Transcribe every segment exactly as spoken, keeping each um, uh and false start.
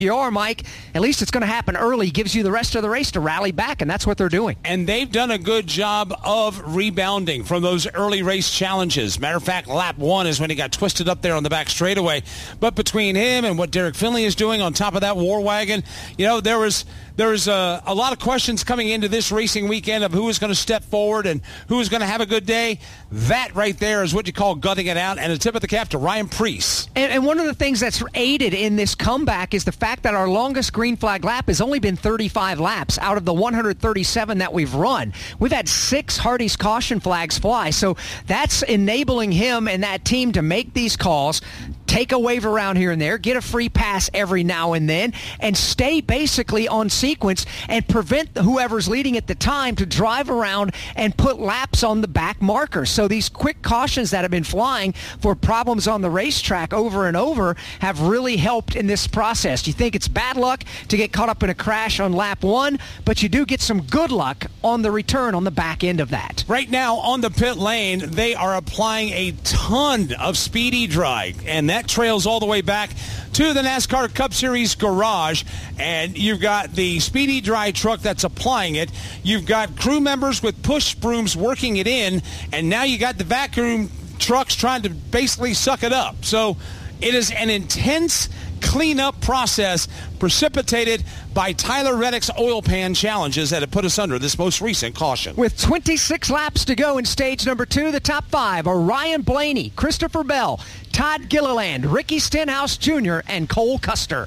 you are, Mike, at least it's going to happen early. Gives you the rest of the race to rally back, and that's what they're doing. And they've done a good job of rebounding from those early race challenges. Matter of fact, lap one is when he got twisted up there on the back straightaway. But between him and what Derek Finley is doing on top of that war wagon, you know, there was there was a, a lot of questions coming into this racing weekend of who was going to step forward and who was going to have a good day. That right there is what you call gutting it out, and a tip of the cap to Ryan Preece. And, and one of the things that's aided in this comeback is the fact that our longest green flag lap has only been thirty-five laps out of the one hundred thirty-seven that we've run. We've had six Hardy's caution flags fly, so that's enabling him and that team to make these calls, take a wave around here and there, get a free pass every now and then, and stay basically on sequence and prevent whoever's leading at the time to drive around and put laps on the back marker. So these quick cautions that have been flying for problems on the racetrack over and over have really helped in this process. You think it's bad luck to get caught up in a crash on lap one, but you do get some good luck on the return on the back end of that. Right now on the pit lane, they are applying a ton of Speedy Dry, and that trails all the way back to the NASCAR Cup Series garage, and you've got the Speedy Dry truck that's applying it. You've got crew members with push brooms working it in, and now you got the vacuum trucks trying to basically suck it up. So it is an intense cleanup process precipitated by Tyler Reddick's oil pan challenges that have put us under this most recent caution. With twenty-six laps to go in stage number two, the top five are Ryan Blaney, Christopher Bell, Todd Gilliland, Ricky Stenhouse Junior, and Cole Custer.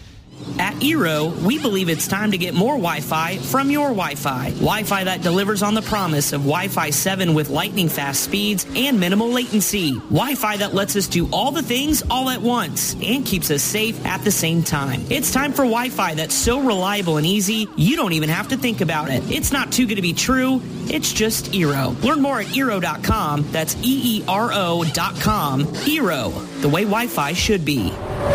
At Eero, we believe it's time to get more Wi-Fi from your Wi-Fi. Wi-Fi that delivers on the promise of Wi-Fi seven with lightning-fast speeds and minimal latency. Wi-Fi that lets us do all the things all at once and keeps us safe at the same time. It's time for Wi-Fi that's so reliable and easy, you don't even have to think about it. It's not too good to be true. It's just Eero. Learn more at Eero dot com. That's E E R O dot com. Eero, the way Wi-Fi should be.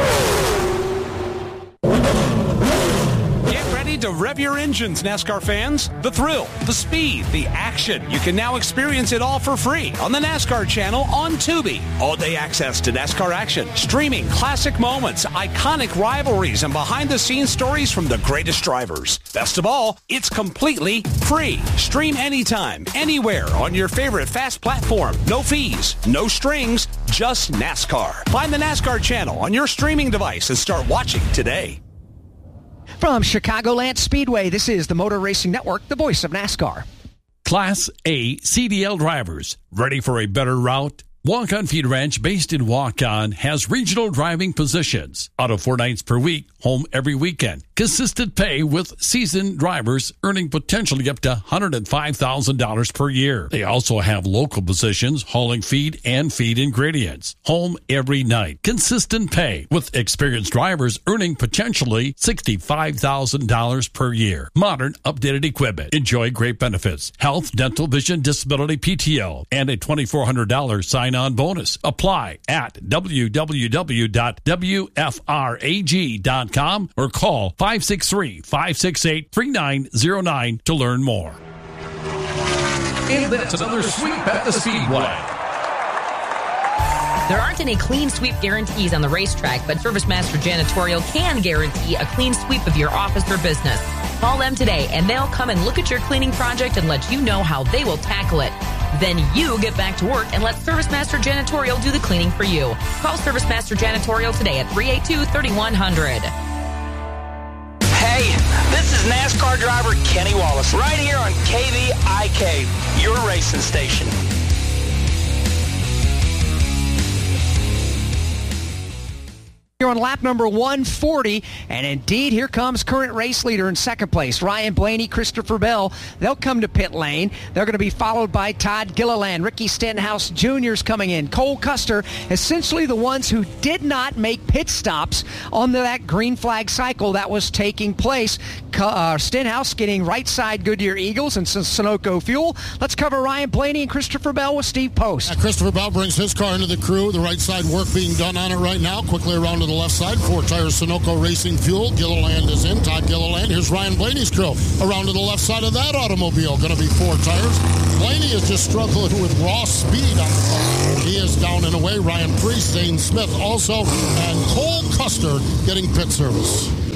To rev your engines, NASCAR fans. The thrill, the speed, the action. You can now experience it all for free on the NASCAR channel on Tubi. All-day access to NASCAR action, streaming classic moments, iconic rivalries, and behind-the-scenes stories from the greatest drivers. Best of all, it's completely free. Stream anytime, anywhere on your favorite fast platform. No fees, no strings, just NASCAR. Find the NASCAR channel on your streaming device and start watching today. From Chicagoland Speedway, this is the Motor Racing Network, the voice of NASCAR. Class A C D L drivers, ready for a better route? Walk-On Feed Ranch, based in Walk-On, has regional driving positions. Out of four nights per week, home every weekend. Consistent pay with seasoned drivers earning potentially up to one hundred five thousand dollars per year. They also have local positions hauling feed and feed ingredients. Home every night. Consistent pay with experienced drivers earning potentially sixty-five thousand dollars per year. Modern, updated equipment. Enjoy great benefits. Health, dental, vision, disability, P T O, and a twenty-four hundred dollars sign-on bonus. Apply at w w w dot w f rag dot com or call five six three, five six eight, three nine zero nine to learn more. And that's another sweep at the Speedway. There aren't any clean sweep guarantees on the racetrack, but ServiceMaster Janitorial can guarantee a clean sweep of your office or business. Call them today, and they'll come and look at your cleaning project and let you know how they will tackle it. Then you get back to work and let ServiceMaster Janitorial do the cleaning for you. Call ServiceMaster Janitorial today at three eight two, three one zero zero. Hey, this is NASCAR driver Kenny Wallace, right here on K V I K, your racing station. You're on lap number one forty, and indeed, here comes current race leader in second place, Ryan Blaney, Christopher Bell. They'll come to pit lane. They're going to be followed by Todd Gilliland, Ricky Stenhouse Junior's coming in, Cole Custer, essentially the ones who did not make pit stops on that green flag cycle that was taking place. Uh, Stenhouse getting right side Goodyear Eagles and some Sunoco fuel. Let's cover Ryan Blaney and Christopher Bell with Steve Post. Uh, Christopher Bell brings his car into the crew. The right side work being done on it right now. Quickly around to the left side, four tires Sunoco Racing Fuel. Gilliland is in, Todd Gilliland. Here's Ryan Blaney's crew. Around to the left side of that automobile, going to be four tires. Blaney is just struggling with raw speed on the car. He is down and away. Ryan Preece, Zane Smith also, and Cole Custer getting pit service.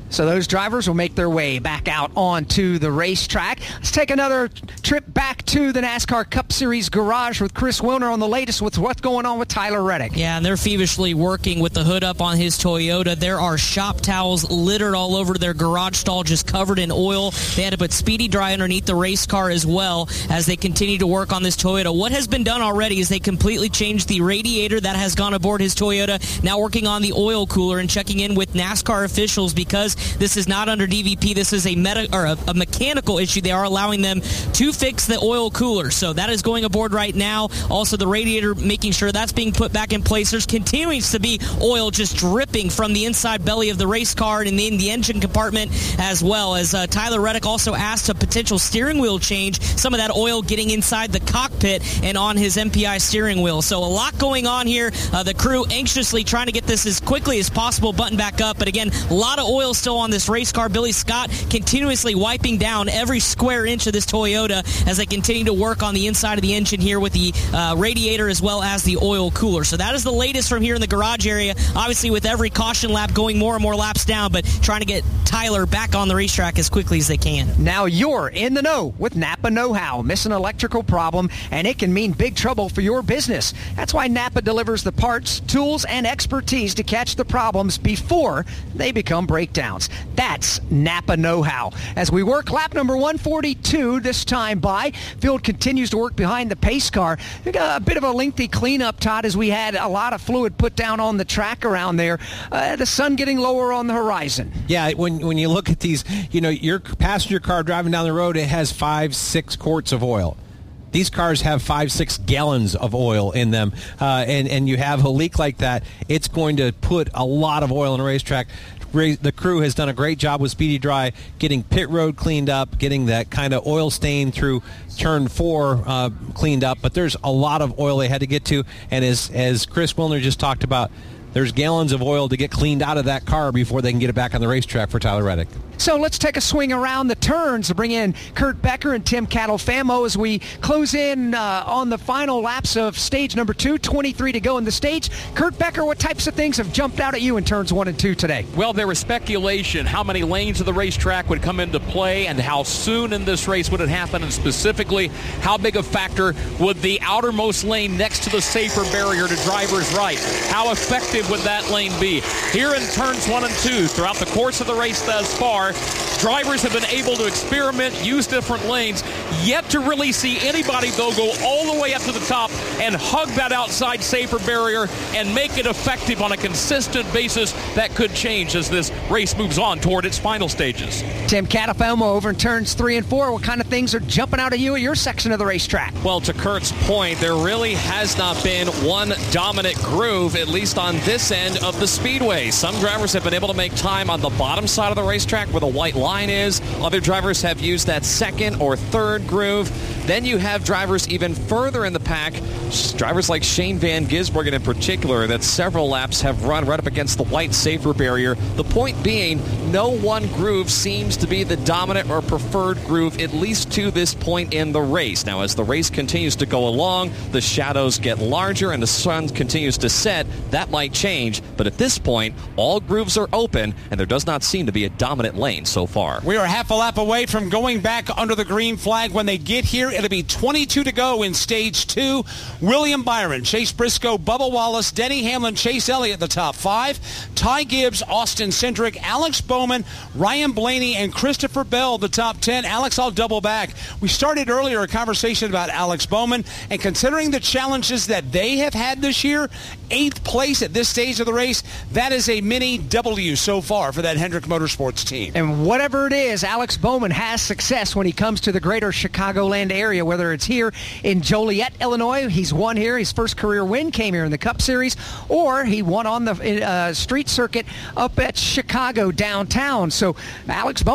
So those drivers will make their way back out onto the racetrack. Let's take another trip back to the NASCAR Cup Series garage with Chris Wilner on the latest with what's going on with Tyler Reddick. Yeah, and they're feverishly working with the hood up on his Toyota. There are shop towels littered all over their garage stall, just covered in oil. They had to put Speedy Dry underneath the race car as well as they continue to work on this Toyota. What has been done already is they completely changed the radiator that has gone aboard his Toyota. Now working on the oil cooler and checking in with NASCAR officials because this is not under D V P. This is a, meta, or a, a mechanical issue. They are allowing them to fix the oil cooler. So that is going aboard right now. Also, the radiator, making sure that's being put back in place. There's continuing to be oil just dripping from the inside belly of the race car and in the engine compartment as well. As uh, Tyler Reddick also asked a potential steering wheel change, some of that oil getting inside the cockpit and on his M P I steering wheel. So a lot going on here. Uh, the crew anxiously trying to get this as quickly as possible buttoned back up. But again, a lot of oil still on this race car. Billy Scott continuously wiping down every square inch of this Toyota as they continue to work on the inside of the engine here with the uh, radiator as well as the oil cooler. So that is the latest from here in the garage area. Obviously with every caution lap going more and more laps down, but trying to get Tyler back on the racetrack as quickly as they can. Now you're in the know with Napa Know-How. Miss an electrical problem and it can mean big trouble for your business. That's why Napa delivers the parts, tools, and expertise to catch the problems before they become breakdowns. That's Napa Know-How. As we work lap number one forty-two this time by, field continues to work behind the pace car. We got a bit of a lengthy cleanup, Todd, as we had a lot of fluid put down on the track around there. Uh, the sun getting lower on the horizon. Yeah, when when you look at these, you know, your passenger car driving down the road, it has five, six quarts of oil. These cars have five, six gallons of oil in them, uh, and, and you have a leak like that, it's going to put a lot of oil on a racetrack. The crew has done a great job with Speedy Dry, getting pit road cleaned up, getting that kind of oil stain through turn four uh, cleaned up, but there's a lot of oil they had to get to, and as, as Chris Wilner just talked about, there's gallons of oil to get cleaned out of that car before they can get it back on the racetrack for Tyler Reddick. So let's take a swing around the turns to bring in Kurt Becker and Tim Catalfamo as we close in uh, on the final laps of stage number two, twenty-three to go in the stage. Kurt Becker, what types of things have jumped out at you in turns one and two today? Well, there was speculation how many lanes of the racetrack would come into play and how soon in this race would it happen, and specifically how big a factor would the outermost lane next to the safer barrier to driver's right. How effective would that lane be? Here in turns one and two, throughout the course of the race thus far, drivers have been able to experiment, use different lanes, yet to really see anybody, though, go all the way up to the top and hug that outside safer barrier and make it effective on a consistent basis. That could change as this race moves on toward its final stages. Tim Catalfamo over in turns three and four. What kind of things are jumping out at you at your section of the racetrack? Well, to Kurt's point, there really has not been one dominant groove, at least on this end of the speedway. Some drivers have been able to make time on the bottom side of the racetrack where the white line is. Other drivers have used that second or third groove. Then you have drivers even further in the pack, drivers like Shane Van Gisbergen in particular, that several laps have run right up against the white safer barrier. The point being, no one groove seems to be the dominant or preferred groove, at least to this point in the race. Now, as the race continues to go along, the shadows get larger and the sun continues to set. That might change, but at this point, all grooves are open, and there does not seem to be a dominant lane so far. We are half a lap away from going back under the green flag. When they get here, it'll be twenty-two to go in stage two. William Byron, Chase Briscoe, Bubba Wallace, Denny Hamlin, Chase Elliott, the top five. Ty Gibbs, Austin Cindric, Alex Bowman, Ryan Blaney, and Christopher Bell, the top ten. Alex, I'll double back. We started earlier a conversation about Alex Bowman, and considering the challenges that they have had this year, eighth place at this stage of the race, that is a mini W so far for that Hendrick Motorsports team. And whatever it is, Alex Bowman has success when he comes to the greater Chicagoland area, whether it's here in Joliet, Illinois. He's won here. His first career win came here in the Cup Series, or he won on the uh, street circuit up at Chicago downtown. So Alex Bowman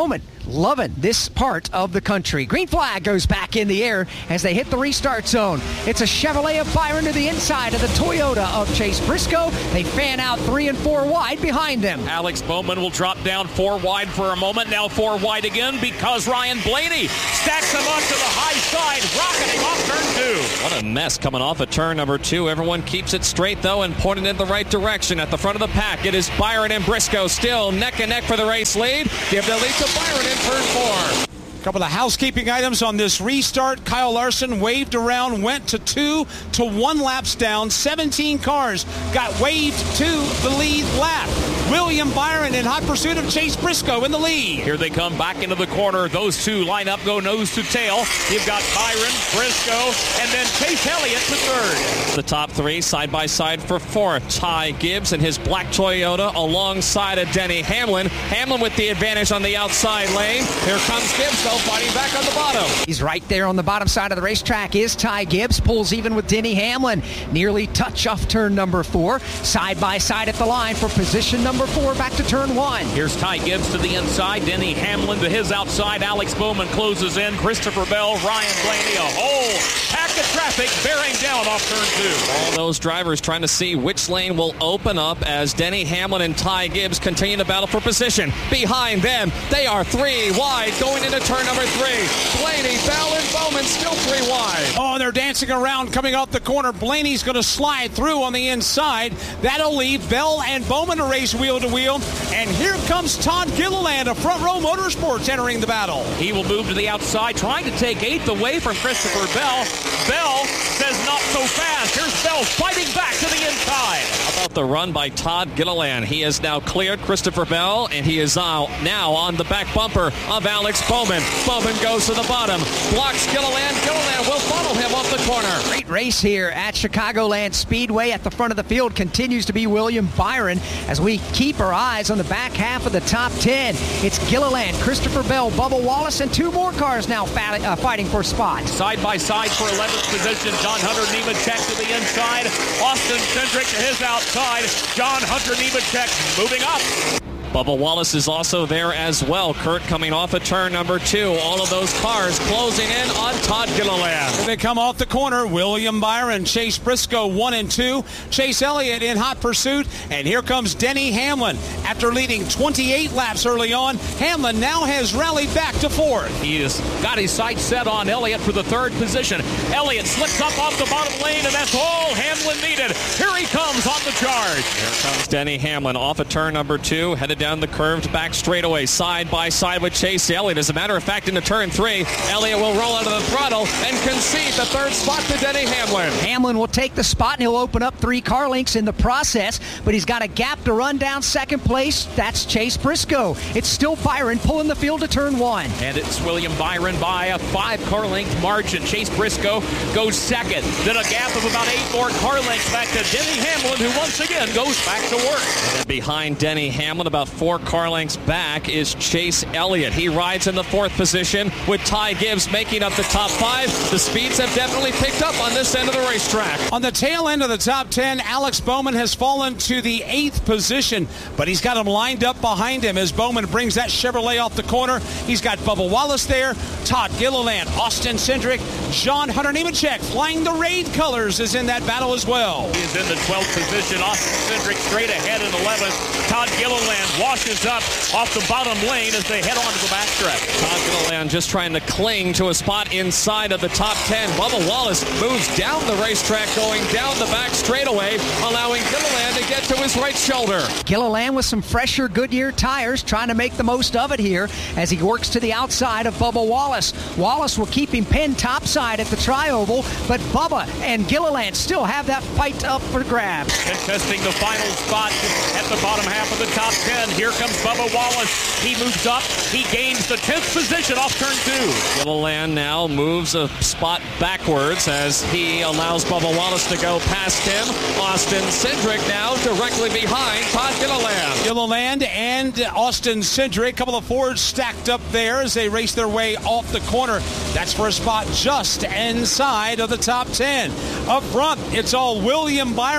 Loving this part of the country. Green flag goes back in the air as they hit the restart zone. It's a Chevrolet of Byron to the inside of the Toyota of Chase Briscoe. They fan out three and four wide behind them. Alex Bowman will drop down four wide for a moment. Now four wide again because Ryan Blaney stacks him up to the high side, rocketing off turn two. What a mess coming off of turn number two. Everyone keeps it straight, though, and pointed in the right direction. At the front of the pack, it is Byron and Briscoe still neck and neck for the race lead. Give the lead to Byron in turn four. A couple of housekeeping items on this restart. Kyle Larson waved around, went to two to one laps down. seventeen cars got waved to the lead lap. William Byron in hot pursuit of Chase Briscoe in the lead. Here they come back into the corner. Those two line up, go nose to tail. You've got Byron, Briscoe, and then Chase Elliott to third. The top three side by side for fourth. Ty Gibbs and his black Toyota alongside of Denny Hamlin. Hamlin with the advantage on the outside lane. Here comes Gibbs, though, fighting back on the bottom. He's right there on the bottom side of the racetrack is Ty Gibbs. Pulls even with Denny Hamlin. Nearly touch off turn number four. Side by side at the line for position number four back to turn one. Here's Ty Gibbs to the inside. Denny Hamlin to his outside. Alex Bowman closes in. Christopher Bell, Ryan Blaney, a whole pack of traffic bearing down off turn two. All those drivers trying to see which lane will open up as Denny Hamlin and Ty Gibbs continue to battle for position. Behind them, they are three wide going into turn number three. Blaney, Bell, and Bowman still three wide. Oh, they're dancing around coming off the corner. Blaney's going to slide through on the inside. That'll leave Bell and Bowman to race wheel to wheel. And here comes Todd Gilliland of Front Row Motorsports entering the battle. He will move to the outside, trying to take eighth away from Christopher Bell. Bell says not so fast. Here's Bell fighting back to the inside. How about the run by Todd Gilliland? He has now cleared Christopher Bell, and he is now, now on the back bumper of Alex Bowman. Bowman goes to the bottom, blocks Gilliland. Gilliland will follow him off the corner. Great race here at Chicagoland Speedway. At the front of the field continues to be William Byron as we keep our eyes on the back half of the top ten. It's Gilliland, Christopher Bell, Bubba Wallace, and two more cars now fa- uh, fighting for spots. Side by side for eleventh position, John Hunter Nemechek to the inside. Austin Cindric to his outside. John Hunter Nemechek moving up. Bubba Wallace is also there as well. Kurt coming off of turn number two. All of those cars closing in on Todd Gilliland. They come off the corner. William Byron, Chase Briscoe, one and two. Chase Elliott in hot pursuit. And here comes Denny Hamlin. After leading twenty-eight laps early on, Hamlin now has rallied back to fourth. He has got his sights set on Elliott for the third position. Elliott slips up off the bottom lane, and that's all Hamlin needed. Here he comes on the charge. Here comes Denny Hamlin off of turn number two, headed down the curved back straightaway, side by side with Chase Elliott. As a matter of fact, into turn three, Elliott will roll out of the throttle and concede the third spot to Denny Hamlin. Hamlin will take the spot, and he'll open up three car lengths in the process, but he's got a gap to run down second place. That's Chase Briscoe. It's still Byron pulling the field to turn one. And it's William Byron by a five car length margin. Chase Briscoe goes second. Then a gap of about eight more car lengths back to Denny Hamlin, who once again goes back to work. And then behind Denny Hamlin, about four car lengths back, is Chase Elliott. He rides in the fourth position with Ty Gibbs making up the top five. The speeds have definitely picked up on this end of the racetrack. On the tail end of the top ten, Alex Bowman has fallen to the eighth position, but he's got him lined up behind him as Bowman brings that Chevrolet off the corner. He's got Bubba Wallace there, Todd Gilliland, Austin Cindric, John Hunter Nemechek flying the raid colors is in that battle as well. He is in the twelfth position. Austin Cindric straight ahead in eleventh. Todd Gilliland washes up off the bottom lane as they head on to the backstretch. Todd Gilliland just trying to cling to a spot inside of the top ten. Bubba Wallace moves down the racetrack, going down the back straightaway, allowing Gilliland to get to his right shoulder. Gilliland with some fresher Goodyear tires, trying to make the most of it here as he works to the outside of Bubba Wallace. Wallace will keep him pinned topside at the tri-oval, but Bubba and Gilliland still have that fight up for grabs. Contesting the final spot at the bottom half of the top ten. Here comes Bubba Wallace. He moves up. He gains the tenth position off turn two. Gilliland now moves a spot backwards as he allows Bubba Wallace to go past him. Austin Cindric now directly behind Todd Gilliland. Gilliland and Austin Cindric, a couple of Fords stacked up there as they race their way off the corner. That's for a spot just inside of the top ten. Up front, it's all William Byron.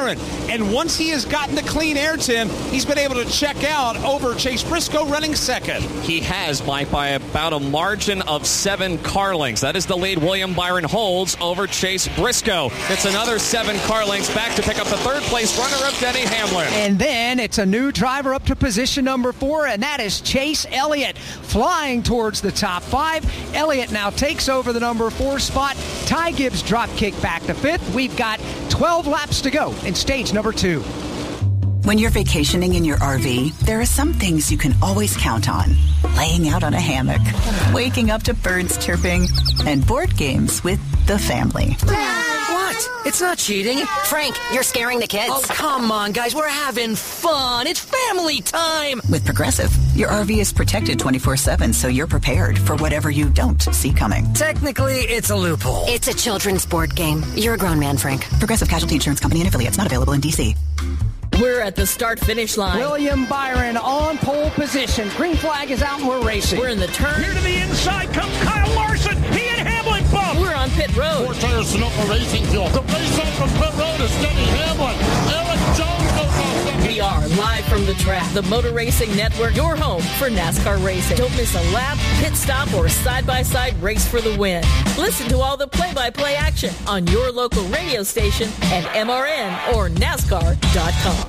And once he has gotten the clean air, Tim, he's been able to check out over Chase Briscoe running second. He has, Mike, by about a margin of seven car lengths. That is the lead William Byron holds over Chase Briscoe. It's another seven car lengths back to pick up the third place runner-up Denny Hamlin. And then it's a new driver up to position number four, and that is Chase Elliott, flying towards the top five. Elliott now takes over the number four spot. Ty Gibbs drop kick back to fifth. We've got twelve laps to go in stage number two. When you're vacationing in your R V, there are some things you can always count on. Laying out on a hammock, waking up to birds chirping, and board games with the family. What? It's not cheating. Frank, you're scaring the kids. Oh, come on, guys. We're having fun. It's family time. With Progressive, your R V is protected twenty-four seven, so you're prepared for whatever you don't see coming. Technically, it's a loophole. It's a children's board game. You're a grown man, Frank. Progressive Casualty Insurance Company and affiliates, not available in D C. We're at the start-finish line. William Byron on pole position. Green flag is out and we're racing. We're in the turn. Here to the inside comes Kyle Larson. He and Hamlin bump. We're on pit road. Four tires Sunoco Racing Fuel. The race out from pit road is Denny Hamlin. Eric Jones goes off. We are live from the track. The Motor Racing Network, your home for NASCAR racing. Don't miss a lap, pit stop, or side-by-side race for the win. Listen to all the play-by-play action on your local radio station and M R N or NASCAR dot com.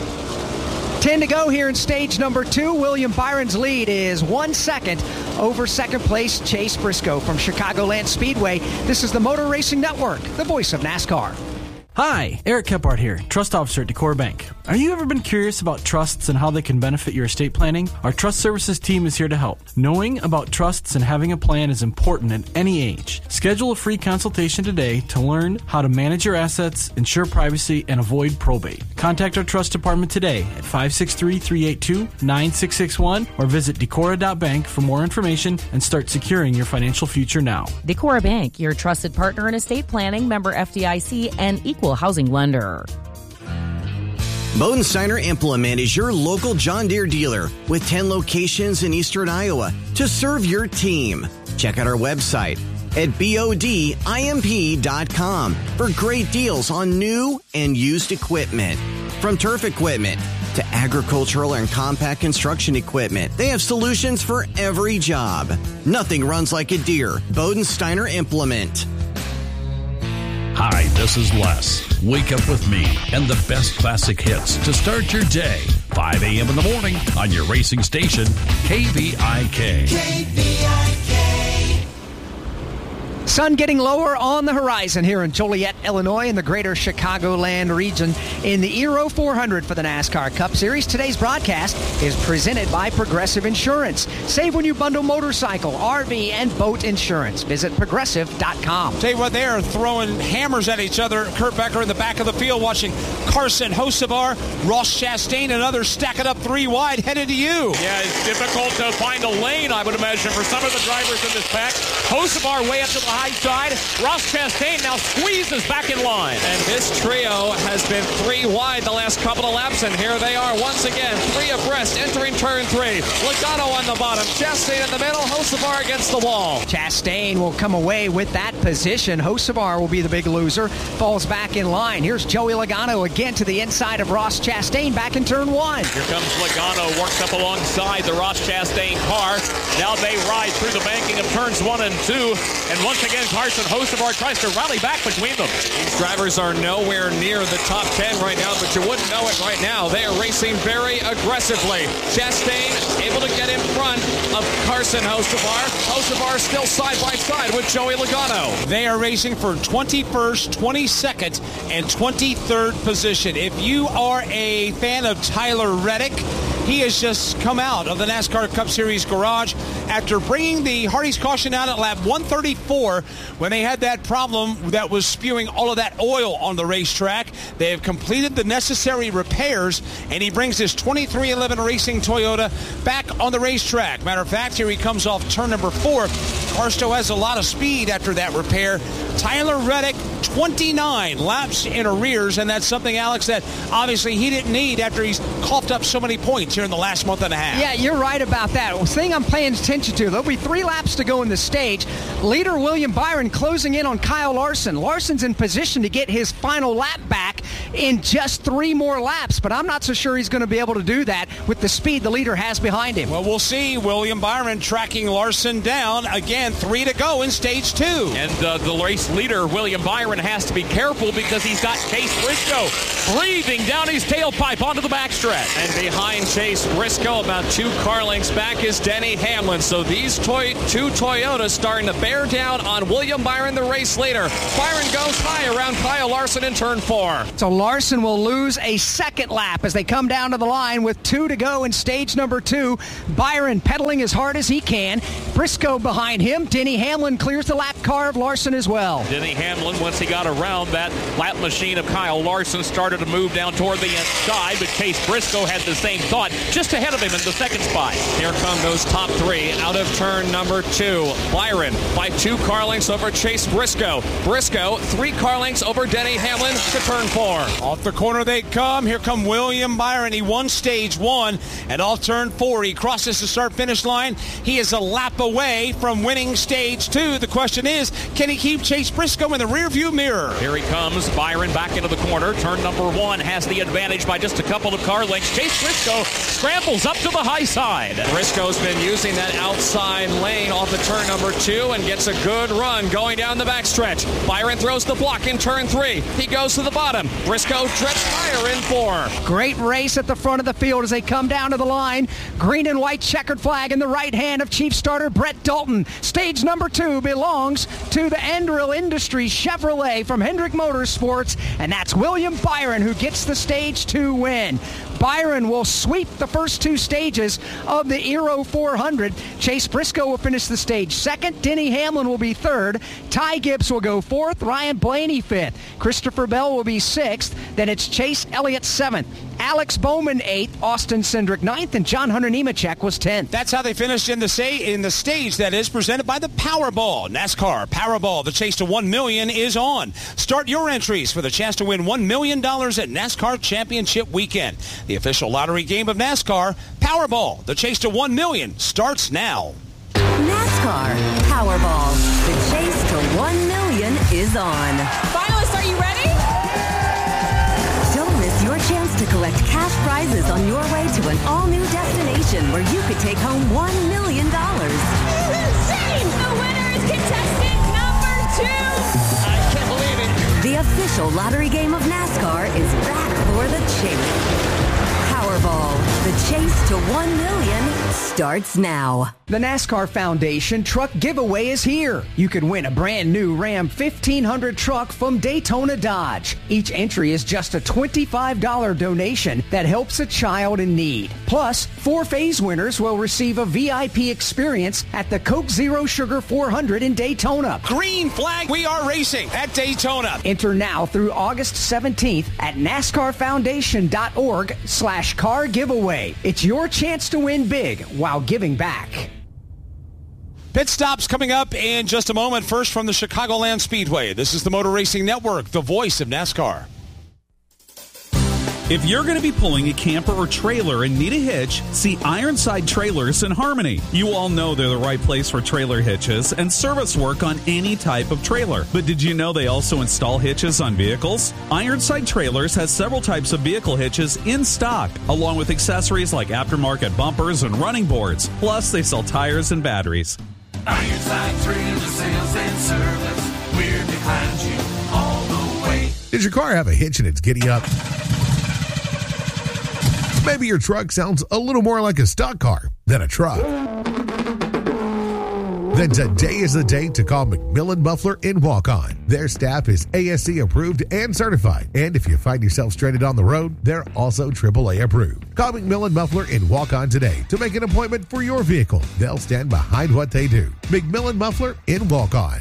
ten to go here in stage number two. William Byron's lead is one second over second place Chase Briscoe from Chicagoland Speedway. This is the Motor Racing Network, the voice of NASCAR. Hi, Eric Kephart here, Trust Officer at Decor Bank. Are you ever been curious about trusts and how they can benefit your estate planning? Our Trust Services team is here to help. Knowing about trusts and having a plan is important at any age. Schedule a free consultation today to learn how to manage your assets, ensure privacy, and avoid probate. Contact our trust department today at five six three, three eight two, nine six six one or visit decora dot bank for more information and start securing your financial future now. Decora Bank, your trusted partner in estate planning, member F D I C, and equal housing lender. Bodensteiner Implement is your local John Deere dealer with ten locations in eastern Iowa to serve your team. Check out our website at bodimp dot com for great deals on new and used equipment. From turf equipment to agricultural and compact construction equipment, they have solutions for every job. Nothing runs like a Deere. Bodensteiner Implement. Hi, this is Les. Wake up with me and the best classic hits to start your day. five a.m. in the morning on your racing station, K V I K. K V I K. Sun getting lower on the horizon here in Joliet, Illinois, in the greater Chicagoland region in the Eero four hundred for the NASCAR Cup Series. Today's broadcast is presented by Progressive Insurance. Save when you bundle motorcycle, R V, and boat insurance. Visit progressive dot com. Tell you what, they are throwing hammers at each other. Kurt Becker in the back of the field watching Carson Hocevar, Ross Chastain, and others stack it up three wide, headed to you. Yeah, it's difficult to find a lane, I would imagine, for some of the drivers in this pack. Hocevar way up to the high side. Ross Chastain now squeezes back in line. And this trio has been three wide the last couple of laps, and here they are once again, three abreast, entering turn three. Logano on the bottom, Chastain in the middle, Hocevar against the wall. Chastain will come away with that position. Hocevar will be the big loser, falls back in line. Here's Joey Logano again to the inside of Ross Chastain back in turn one. Here comes Logano, works up alongside the Ross Chastain car. Now they ride through the banking of turns one and two, and once again Carson Hocevar tries to rally back between them. These drivers are nowhere near the top ten right now, but you wouldn't know it right now. They are racing very aggressively. Chastain able to get in front of Carson Hocevar. Hocevar still side by side with Joey Logano. They are racing for twenty-first, twenty-second, and twenty-third position. If you are a fan of Tyler Reddick, he has just come out of the NASCAR Cup Series garage after bringing the Hardy's caution out at lap one thirty-four when they had that problem that was spewing all of that oil on the racetrack. They have completed the necessary repairs, and he brings his twenty-three eleven Racing Toyota back on the racetrack. Matter of fact, here he comes off turn number four. Carsto has a lot of speed after that repair. Tyler Reddick, twenty-nine laps in arrears, and that's something, Alex, that obviously he didn't need after he's coughed up so many points here in the last month and a half. Yeah, you're right about that. The thing I'm paying attention to, there'll be three laps to go in the stage. Leader William Byron closing in on Kyle Larson. Larson's in position to get his final lap back in just three more laps, but I'm not so sure he's going to be able to do that with the speed the leader has behind him. Well, we'll see. William Byron tracking Larson down. Again, three to go in stage two. And uh, the race leader, William Byron, has to be careful because he's got Chase Briscoe breathing down his tailpipe onto the backstretch. And behind Chase Briscoe, about two car lengths back, is Denny Hamlin. So these toy- two Toyotas starting to bear down on William Byron, the race leader. Byron goes high around Kyle Larson in turn four. So Larson will lose a second lap as they come down to the line with two to go in stage number two. Byron pedaling as hard as he can. Briscoe behind him. Denny Hamlin clears the lap car of Larson as well. Denny Hamlin, once he got around that lap machine of Kyle Larson, started to move down toward the inside, but Chase Briscoe had the same thought, just ahead of him in the second spot. Here come those top three out of turn number two. Byron by two car lengths over Chase Briscoe. Briscoe, three car lengths over Denny Hamlin to turn four. Off the corner they come. Here come William Byron. He won stage one, and off turn four, he crosses the start-finish line. He is a lap away from winning stage two. The question is, can he keep Chase Briscoe in the rearview mirror? Here he comes. Byron back into the corner. Turn number one has the advantage by just a couple of car lengths. Chase Briscoe scrambles up to the high side. Briscoe's been using that outside lane off of turn number two and gets a good run going down the backstretch. Byron throws the block in turn three. He goes to the bottom. Briscoe treads higher in four. Great race at the front of the field as they come down to the line. Green and white checkered flag in the right hand of chief starter Brett Dalton. Stage number two belongs to the Andrill Industries Chevrolet from Hendrick Motorsports, and that's William Byron who gets the stage two win. Byron will sweep the first two stages of the Aero four hundred. Chase Briscoe will finish the stage second. Denny Hamlin will be third. Ty Gibbs will go fourth. Ryan Blaney fifth. Christopher Bell will be sixth. Then it's Chase Elliott seventh. Alex Bowman eighth. Austin Cindric ninth. And John Hunter Nemechek was tenth. That's how they finished in the say in the stage that is presented by the Powerball. NASCAR Powerball. The chase to one million dollars is on. Start your entries for the chance to win one million dollars at NASCAR Championship Weekend. The official lottery game of NASCAR, Powerball. The chase to one million dollars starts now. NASCAR Powerball. The chase to one million dollars is on. Finalists, are you ready? Don't miss your chance to collect cash prizes on your way to an all-new destination where you could take home one million dollars. This is insane! The winner is contestant number two! I can't believe it. The official lottery game of NASCAR is back for the chase. Powerball, the chase to one million starts now. The NASCAR Foundation Truck Giveaway is here. You can win a brand new Ram fifteen hundred truck from Daytona Dodge. Each entry is just a twenty-five dollars donation that helps a child in need. Plus, four phase winners will receive a V I P experience at the Coke Zero Sugar four hundred in Daytona. Green flag, we are racing at Daytona. Enter now through August seventeenth at NASCARFoundation.org slash car giveaway. It's your chance to win big while giving back. Pit stops coming up in just a moment. First from the Chicagoland Speedway. This is the Motor Racing Network, the voice of NASCAR. If you're going to be pulling a camper or trailer and need a hitch, see Ironside Trailers in Harmony. You all know they're the right place for trailer hitches and service work on any type of trailer. But did you know they also install hitches on vehicles? Ironside Trailers has several types of vehicle hitches in stock, along with accessories like aftermarket bumpers and running boards. Plus, they sell tires and batteries. Ironside Trailer Sales and Service. We're behind you all the way. Does your car have a hitch and it's giddy up? Maybe your truck sounds a little more like a stock car than a truck. Then today is the day to call McMillan Muffler in Walk-On. Their staff is A S C approved and certified. And if you find yourself stranded on the road, they're also triple A approved. Call McMillan Muffler in Walk-On today to make an appointment for your vehicle. They'll stand behind what they do. McMillan Muffler in Walk-On.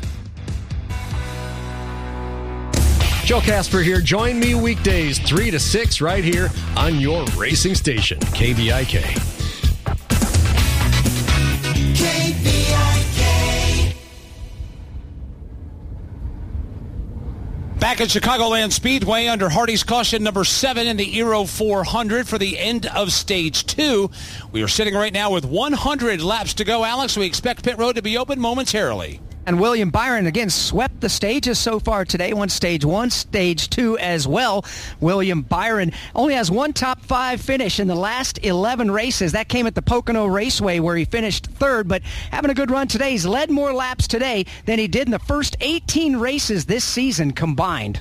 Joe Casper here. Join me weekdays three to six right here on your racing station, K V I K. K V I K. Back at Chicagoland Speedway under Hardy's caution number seven in the Aero four hundred for the end of stage two. We are sitting right now with one hundred laps to go, Alex. We expect pit road to be open momentarily. And William Byron, again, swept the stages so far today. Won stage one, stage two as well. William Byron only has one top five finish in the last eleven races. That came at the Pocono Raceway where he finished third, but having a good run today. He's led more laps today than he did in the first eighteen races this season combined.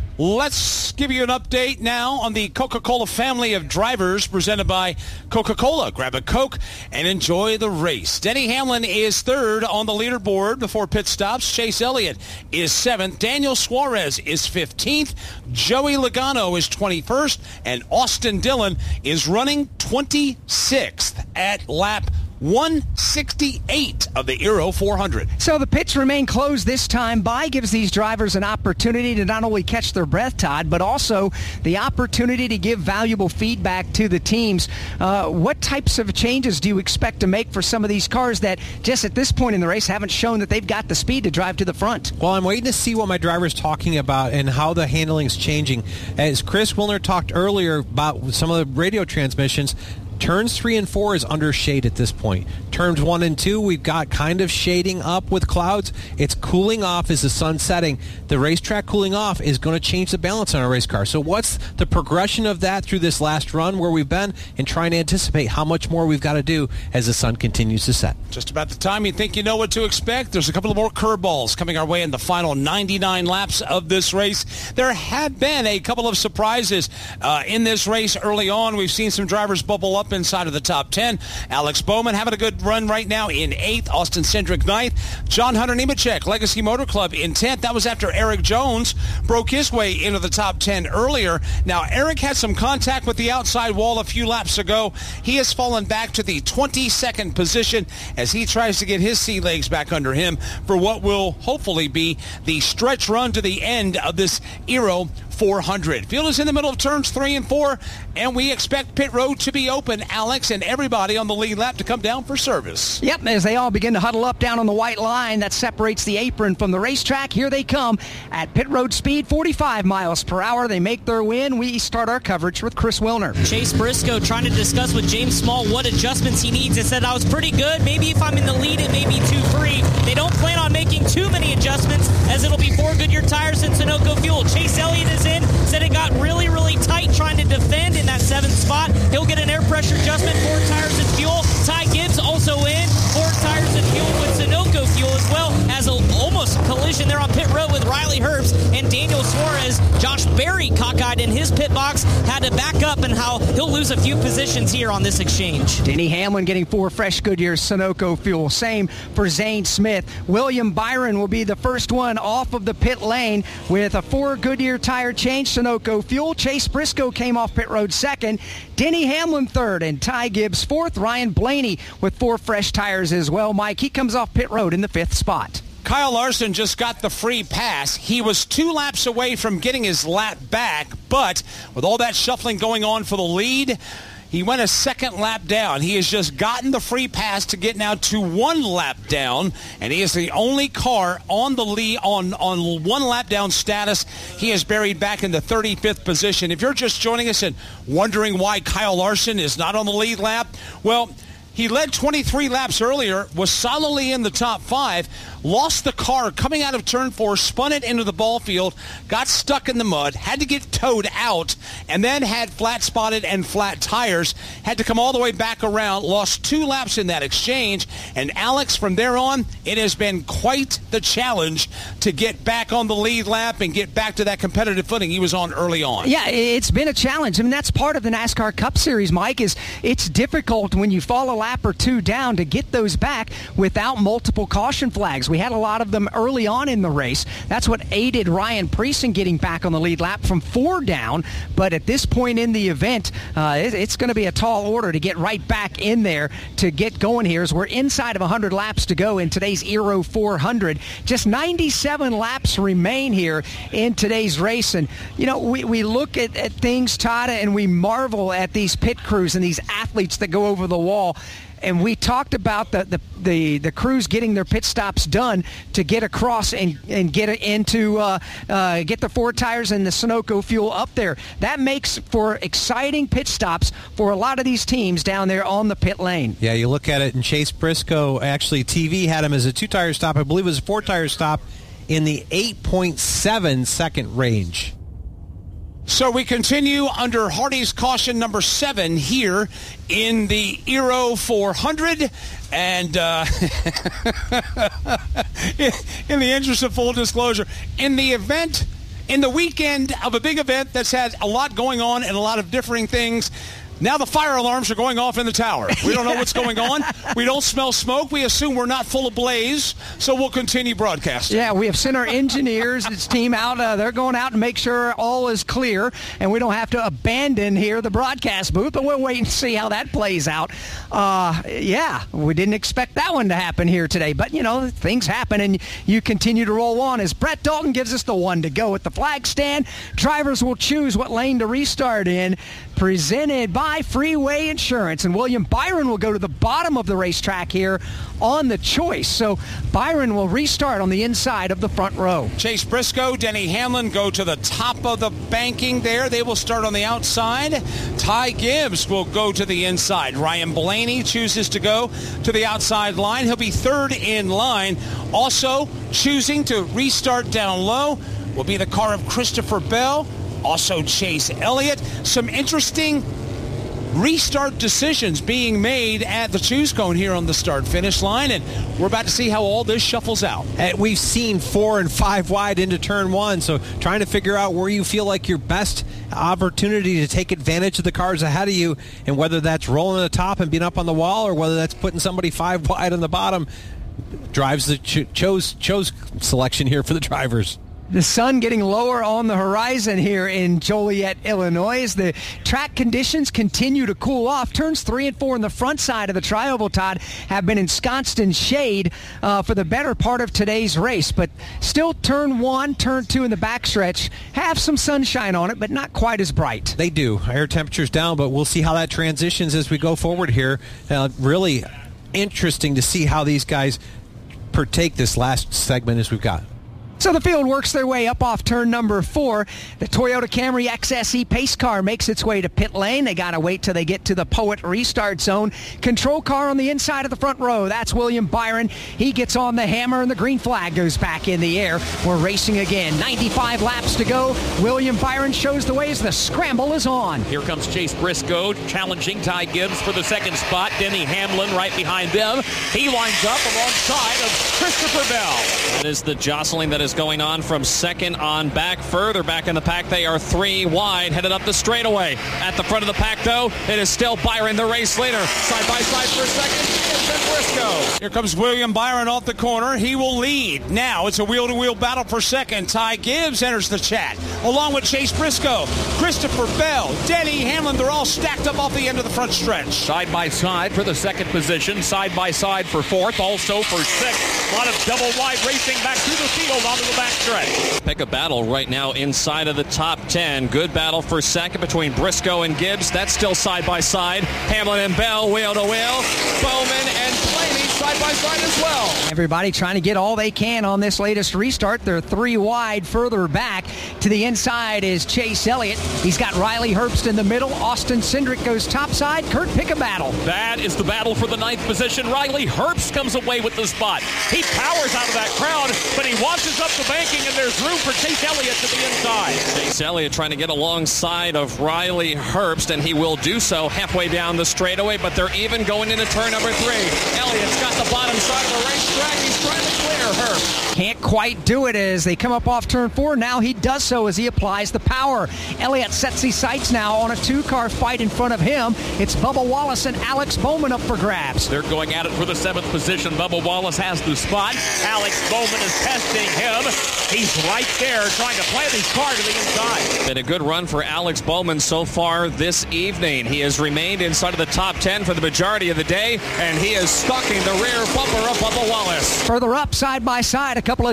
Let's give you an update now on the Coca-Cola family of drivers presented by Coca-Cola. Grab a Coke and enjoy the race. Denny Hamlin is third on the leaderboard before pit stops. Chase Elliott is seventh. Daniel Suarez is fifteenth. Joey Logano is twenty-first. And Austin Dillon is running twenty-sixth at lap one sixty-eight of the Aero four hundred. So the pits remain closed this time by. Gives these drivers an opportunity to not only catch their breath, Todd, but also the opportunity to give valuable feedback to the teams. Uh, what types of changes do you expect to make for some of these cars that just at this point in the race haven't shown that they've got the speed to drive to the front? Well, I'm waiting to see what my driver's talking about and how the handling's changing. As Chris Wilner talked earlier about some of the radio transmissions, turns three and four is under shade at this point. Turns one and two, we've got kind of shading up with clouds. It's cooling off as the sun's setting. The racetrack cooling off is going to change the balance on a race car. So what's the progression of that through this last run where we've been, and trying to anticipate how much more we've got to do as the sun continues to set? Just about the time you think you know what to expect. There's a couple of more curveballs coming our way in the final ninety-nine laps of this race. There have been a couple of surprises uh, in this race early on. We've seen some drivers bubble up inside of the top ten. Alex Bowman having a good run right now in eighth. Austin Cindric ninth. John Hunter Nemechek, Legacy Motor Club in tenth. That was after Eric Jones broke his way into the top ten earlier. Now, Eric had some contact with the outside wall a few laps ago. He has fallen back to the twenty-second position as he tries to get his sea legs back under him for what will hopefully be the stretch run to the end of this Aero four hundred. Field is in the middle of turns three and four, and we expect pit road to be open, Alex, and everybody on the lead lap to come down for service. Yep, as they all begin to huddle up down on the white line that separates the apron from the racetrack, here they come at pit road speed, forty-five miles per hour. They make their win. We start our coverage with Chris Wilner. Chase Briscoe trying to discuss with James Small what adjustments he needs. He said, I was pretty good. Maybe if I'm in the lead, it may be two three. They don't plan on making too many adjustments as it'll be four Goodyear tires and Sunoco fuel. Chase Elliott is in. Said it got really, really tight trying to defend in that seventh spot. He'll get an air pressure adjustment, four tires and fuel. Ty Gibbs also in, four tires and fuel with Sunoco fuel, as well as a almost collision there on pit road with Riley Herbst and Daniel Suarez. Josh Berry cockeyed in his pit box, had to back up, and how he'll lose a few positions here on this exchange. Denny Hamlin getting four fresh Goodyear Sunoco fuel. Same for Zane Smith. William Byron will be the first one off of the pit lane with a four Goodyear tire change, Sunoco fuel. Chase Briscoe came off pit road second. Denny Hamlin third, and Ty Gibbs fourth. Ryan Blaney with four fresh tires as well. Mike, he comes off pit road in the fifth spot. Kyle Larson just got the free pass. He was two laps away from getting his lap back, but with all that shuffling going on for the lead, he went a second lap down. He has just gotten the free pass to get now to one lap down, and he is the only car on the lead on, on one lap down status. He is buried back in the thirty-fifth position. If you're just joining us and wondering why Kyle Larson is not on the lead lap, well, he led twenty-three laps earlier, was solidly in the top five, lost the car coming out of turn four, spun it into the ball field, got stuck in the mud, had to get towed out, and then had flat spotted and flat tires, had to come all the way back around, lost two laps in that exchange, and Alex, from there on, it has been quite the challenge to get back on the lead lap and get back to that competitive footing he was on early on. Yeah, it's been a challenge. I mean, that's part of the NASCAR Cup Series, Mike, is it's difficult when you fall a lap or two down to get those back without multiple caution flags. We had a lot of them early on in the race. That's what aided Ryan Preece in getting back on the lead lap from four down. But at this point in the event, uh, it, it's going to be a tall order to get right back in there to get going here as we're inside of one hundred laps to go in today's Aero four hundred. Just ninety-seven laps remain here in today's race. And, you know, we, we look at, at things, Todd, and we marvel at these pit crews and these athletes that go over the wall. and we talked about the, the, the, the crews getting their pit stops done to get across and, and get it into uh, uh, get the four tires and the Sunoco fuel up there. That makes for exciting pit stops for a lot of these teams down there on the pit lane. Yeah, you look at it, and Chase Briscoe, actually T V had him as a two-tire stop. I believe it was a four-tire stop in the eight point seven second range. So we continue under Hardy's caution number seven here in the Aero four hundred. And uh, in the interest of full disclosure, in the event, in the weekend of a big event that's had a lot going on and a lot of differing things, now the fire alarms are going off in the tower. We don't know what's going on. We don't smell smoke. We assume we're not full of blaze, so we'll continue broadcasting. Yeah, we have sent our engineers, its team out. Uh, they're going out and make sure all is clear, and we don't have to abandon here the broadcast booth, but we'll wait and see how that plays out. Uh, yeah, we didn't expect that one to happen here today, but, you know, things happen, and you continue to roll on as Brett Dalton gives us the one to go at the flag stand. Drivers will choose what lane to restart in, presented by Freeway Insurance, and William Byron will go to the bottom of the racetrack here on the choice. So Byron will restart on the inside of the front row. Chase Briscoe, Denny Hamlin go to the top of the banking there. They will start on the outside. Ty Gibbs will go to the inside. Ryan Blaney chooses to go to the outside line. He'll be third in line. Also choosing to restart down low will be the car of Christopher Bell. Also Chase Elliott. Some interesting restart decisions being made at the choose cone here on the start-finish line, and we're about to see how all this shuffles out. And we've seen four and five wide into turn one, so trying to figure out where you feel like your best opportunity to take advantage of the cars ahead of you, and whether that's rolling the top and being up on the wall or whether that's putting somebody five wide on the bottom, drives the cho- chose, chose selection here for the drivers. The sun getting lower on the horizon here in Joliet, Illinois, as the track conditions continue to cool off. Turns three and four on the front side of the Tri-Oval, Todd, have been ensconced in shade uh, for the better part of today's race. But still turn one, turn two in the backstretch have some sunshine on it, but not quite as bright. They do. Air temperature's down, but we'll see how that transitions as we go forward here. Uh, really interesting to see how these guys partake this last segment as we've got. So the field works their way up off turn number four. The Toyota Camry X S E pace car makes its way to pit lane. They got to wait till they get to the Poet restart zone. Control car on the inside of the front row. That's William Byron. He gets on the hammer, and the green flag goes back in the air. We're racing again. ninety-five laps to go. William Byron shows the way as the scramble is on. Here comes Chase Briscoe challenging Ty Gibbs for the second spot. Denny Hamlin right behind them. He lines up alongside of Christopher Bell. That is the jostling that is going on from second on back. Further back in the pack, they are three wide, headed up the straightaway. At the front of the pack, though, it is still Byron, the race leader. Side by side for a second. Briscoe. Here comes William Byron off the corner. He will lead. Now it's a wheel-to-wheel battle for second. Ty Gibbs enters the chat, along with Chase Briscoe, Christopher Bell, Denny Hamlin. They're all stacked up off the end of the front stretch. Side by side for the second position. Side by side for fourth. Also for sixth. A lot of double wide racing back through the field onto the back stretch. Pick a battle right now inside of the top ten. Good battle for second between Briscoe and Gibbs. That's still side by side. Hamlin and Bell wheel to wheel. Bowman and Blaney side by side as well. Everybody trying to get all they can on this latest restart. They're three wide. Further back to the inside is Chase Elliott. He's got Riley Herbst in the middle. Austin Cindric goes topside. Kurt pick a battle. That is the battle for the ninth position. Riley Herbst comes away with the spot. He powers out of that crowd, but he washes up the banking, and there's room for Chase Elliott to the inside. Chase Elliott trying to get alongside of Riley Herbst, and he will do so halfway down the straightaway, but they're even going into turn number three. Elliott's got the bottom side of the racetrack. He's trying to clear Herbst. Can't quite do it as they come up off turn four. Now he does so as he applies the power. Elliott sets his sights now on a two-car fight in front of him. It's Bubba Wallace and Alex Bowman up for grabs. They're going at it for the seventh position. Bubba Wallace has the spot. Alex Bowman is testing him. He's right there trying to plant his car to the inside. Been a good run for Alex Bowman so far this evening. He has remained inside of the top ten for the majority of the day, and he is stalking the rear bumper of Bubba Wallace. Further up, side by side, a couple of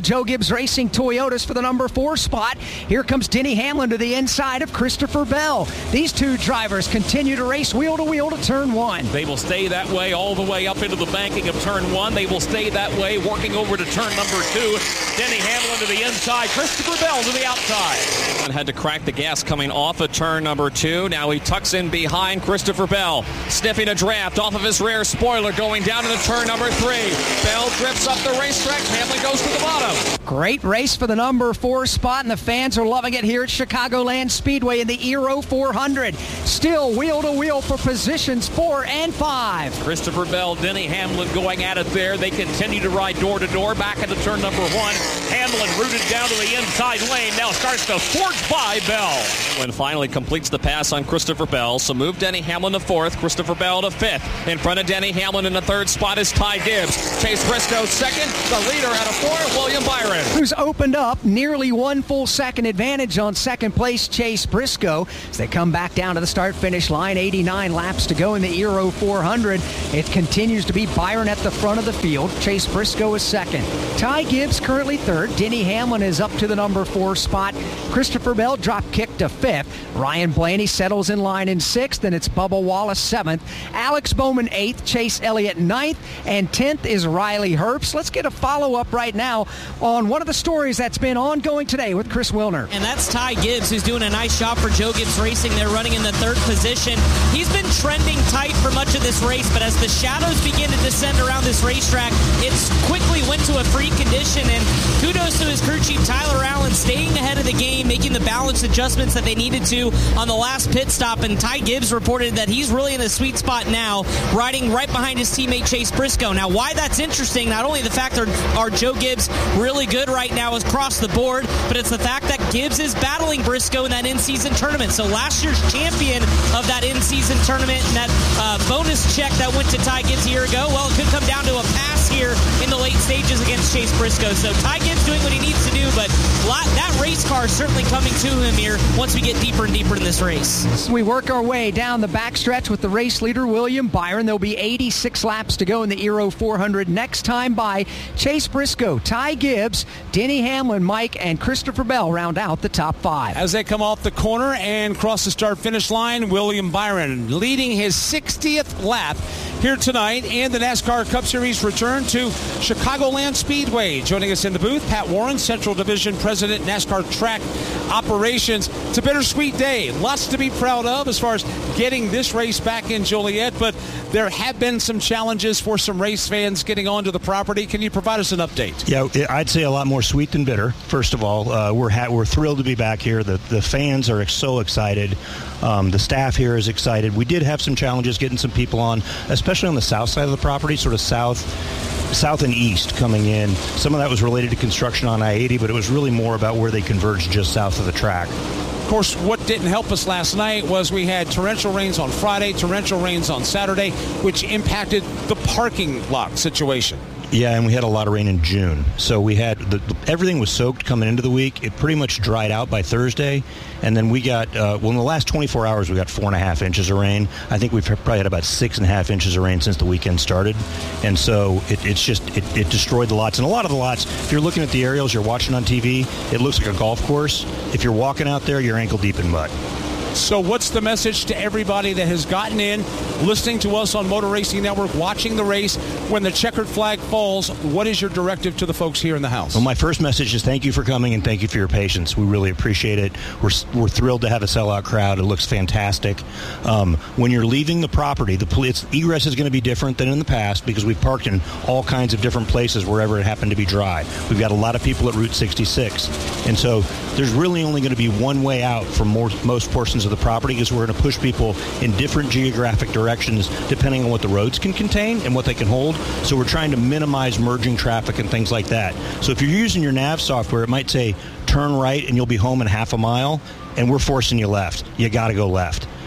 Joe Gibbs Racing Toyotas for the number four spot. Here comes Denny Hamlin to the inside of Christopher Bell. These two drivers continue to race wheel to wheel to turn one. They will stay that way all the way up into the banking of turn one. They will stay that way working over to turn number two. Denny Hamlin to the inside, Christopher Bell to the outside. And had to crack the gas coming off of turn number two. Now he tucks in behind Christopher Bell, sniffing a draft off of his rear spoiler, going down into turn number three. Bell drifts up the racetrack. Hamlin goes to the bottom. Great race for the number four spot, and the fans are loving it here at Chicagoland Speedway in the Aero four hundred. Still wheel to wheel for positions four and five. Christopher Bell, Denny Hamlin going at it there. They continue to ride door to door back into turn number one. Hamlin rooted down to the inside lane. Now starts to forge by Bell. Hamlin finally completes the pass on Christopher Bell. So move Denny Hamlin to fourth, Christopher Bell to fifth. In front of Denny Hamlin in the third spot is Ty Gibbs. Chase Briscoe second. The leader out of four, William Byron. Who's opened up nearly one full second advantage on second place Chase Briscoe as they come back down to the start-finish line. eighty-nine laps to go in the Aero four hundred. It continues to be Byron at the front of the field. Chase Briscoe is second. Ty Gibbs currently third. Denny Hamlin is up to the number four spot. Christopher Bell drop kick to fifth. Ryan Blaney settles in line in sixth, and it's Bubba Wallace seventh. Alex Bowman eighth. Chase Elliott ninth. And tenth is Riley Herbst. Let's get a follow-up right now on one of the stories that's been ongoing today with Chris Wilner. And that's Ty Gibbs, who's doing a nice job for Joe Gibbs Racing. They're running in the third position. He's been trending tight for much of this race, but as the shadows begin to descend around this racetrack, it's quickly went to a free condition, and kudos to his crew chief Tyler Allen staying ahead of the game, making the balance adjustments that they needed to on the last pit stop. And Ty Gibbs reported that he's really in a sweet spot now, riding right behind his teammate Chase Briscoe. Now, why that's interesting, not only the fact that our Joe Gibbs really good right now is across the board, but it's the fact that Gibbs is battling Briscoe in that in-season tournament. So last year's champion of that in-season tournament and that uh, bonus check that went to Ty Gibbs a year ago, well, it could come down to a pass here in the late stages against Chase Briscoe. So Ty Gibbs doing what he needs to do, but lot, that race car is certainly coming to him here once we get deeper and deeper in this race. So we work our way down the backstretch with the race leader, William Byron. There'll be eighty-six laps to go in the Aero four hundred. Next time by Chase Briscoe, Ty Gibbs, Denny Hamlin, Mike, and Christopher Bell round out the top five. As they come off the corner and cross the start-finish line, William Byron leading his sixtieth lap here tonight, and the NASCAR Cup Series return to Chicagoland Speedway. Joining us in the booth, Pat Warren, Central Division President, NASCAR Track Operations. It's a bittersweet day. Lots to be proud of as far as getting this race back in Joliet, but there have been some challenges for some race fans getting onto the property. Can you provide us an update? Yeah, I'd say a lot more sweet than bitter. First of all, uh, we're ha- we're thrilled to be back here. The the fans are so excited. Um, the staff here is excited. We did have some challenges getting some people on, especially on the south side of the property, sort of south south and east coming in. Some of that was related to construction on I eighty, but it was really more about where they converged just south of the track. Of course, what didn't help us last night was we had torrential rains on Friday, torrential rains on Saturday, which impacted the parking lot situation. Yeah, and we had a lot of rain in June. So we had, the, everything was soaked coming into the week. It pretty much dried out by Thursday. And then we got, uh, well, in the last twenty-four hours, we got four and a half inches of rain. I think we've probably had about six and a half inches of rain since the weekend started. And so it, it's just, it, it destroyed the lots. And a lot of the lots, if you're looking at the aerials, you're watching on T V, it looks like a golf course. If you're walking out there, you're ankle deep in mud. So what's the message to everybody that has gotten in, listening to us on Motor Racing Network, watching the race? When the checkered flag falls, what is your directive to the folks here in the house? Well, my first message is thank you for coming and thank you for your patience. We really appreciate it. We're we're thrilled to have a sellout crowd. It looks fantastic. Um, when you're leaving the property, the police, egress is going to be different than in the past because we've parked in all kinds of different places wherever it happened to be dry. We've got a lot of people at Route sixty-six. And so there's really only going to be one way out from more, most portions of the property because we're going to push people in different geographic directions depending on what the roads can contain and what they can hold. So we're trying to minimize merging traffic and things like that. So if you're using your nav software, it might say turn right and you'll be home in half a mile, and we're forcing you left. You got to go left.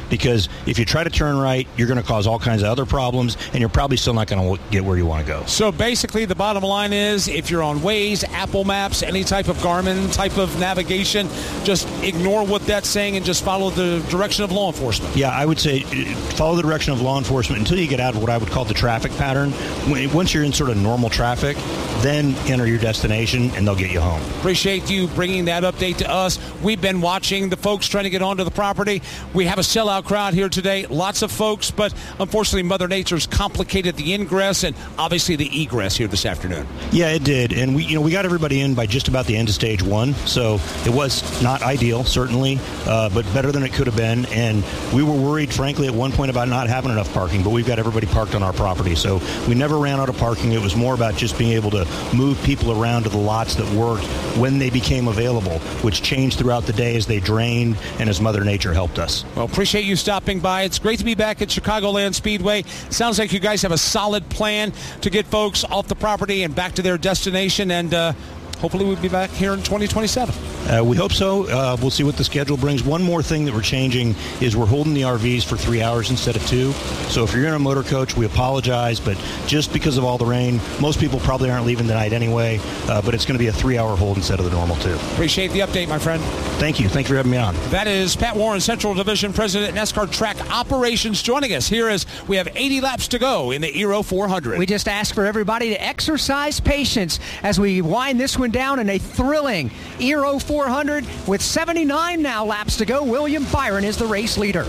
because if you try to turn right, you're going to cause all kinds of other problems, and you're probably still not going to get where you want to go. So basically, the bottom line is, if you're on Waze, Apple Maps, any type of Garmin type of navigation, just ignore what that's saying and just follow the direction of law enforcement. Yeah, I would say follow the direction of law enforcement until you get out of what I would call the traffic pattern. Once you're in sort of normal traffic, then enter your destination, and they'll get you home. Appreciate you bringing that update to us. We've been watching the folks trying to get onto the property. We have a sellout crowd here today. Lots of folks, but unfortunately, Mother Nature's complicated the ingress and obviously the egress here this afternoon. Yeah, it did. And we, you know, we got everybody in by just about the end of stage one. So it was not ideal, certainly, uh, but better than it could have been. And we were worried, frankly, at one point about not having enough parking, but we've got everybody parked on our property. So we never ran out of parking. It was more about just being able to move people around to the lots that worked when they became available, which changed throughout the day as they drained and as Mother Nature helped us. Well, appreciate you stopping by. It's great to be back at Chicagoland Speedway. Sounds like you guys have a solid plan to get folks off the property and back to their destination, and uh, hopefully we'll be back here in twenty twenty-seven. Uh, we hope so. Uh, we'll see what the schedule brings. One more thing that we're changing is we're holding the R Vs for three hours instead of two. So if you're in a motor coach, we apologize, but just because of all the rain, most people probably aren't leaving tonight anyway, uh, but it's going to be a three-hour hold instead of the normal two. Appreciate the update, my friend. Thank you. Thank you for having me on. That is Pat Warren, Central Division President, NASCAR Track Operations, joining us here as we have eighty laps to go in the Aero four hundred. We just ask for everybody to exercise patience as we wind this one down in a thrilling Aero four hundred with seventy-nine now laps to go. William Byron is the race leader.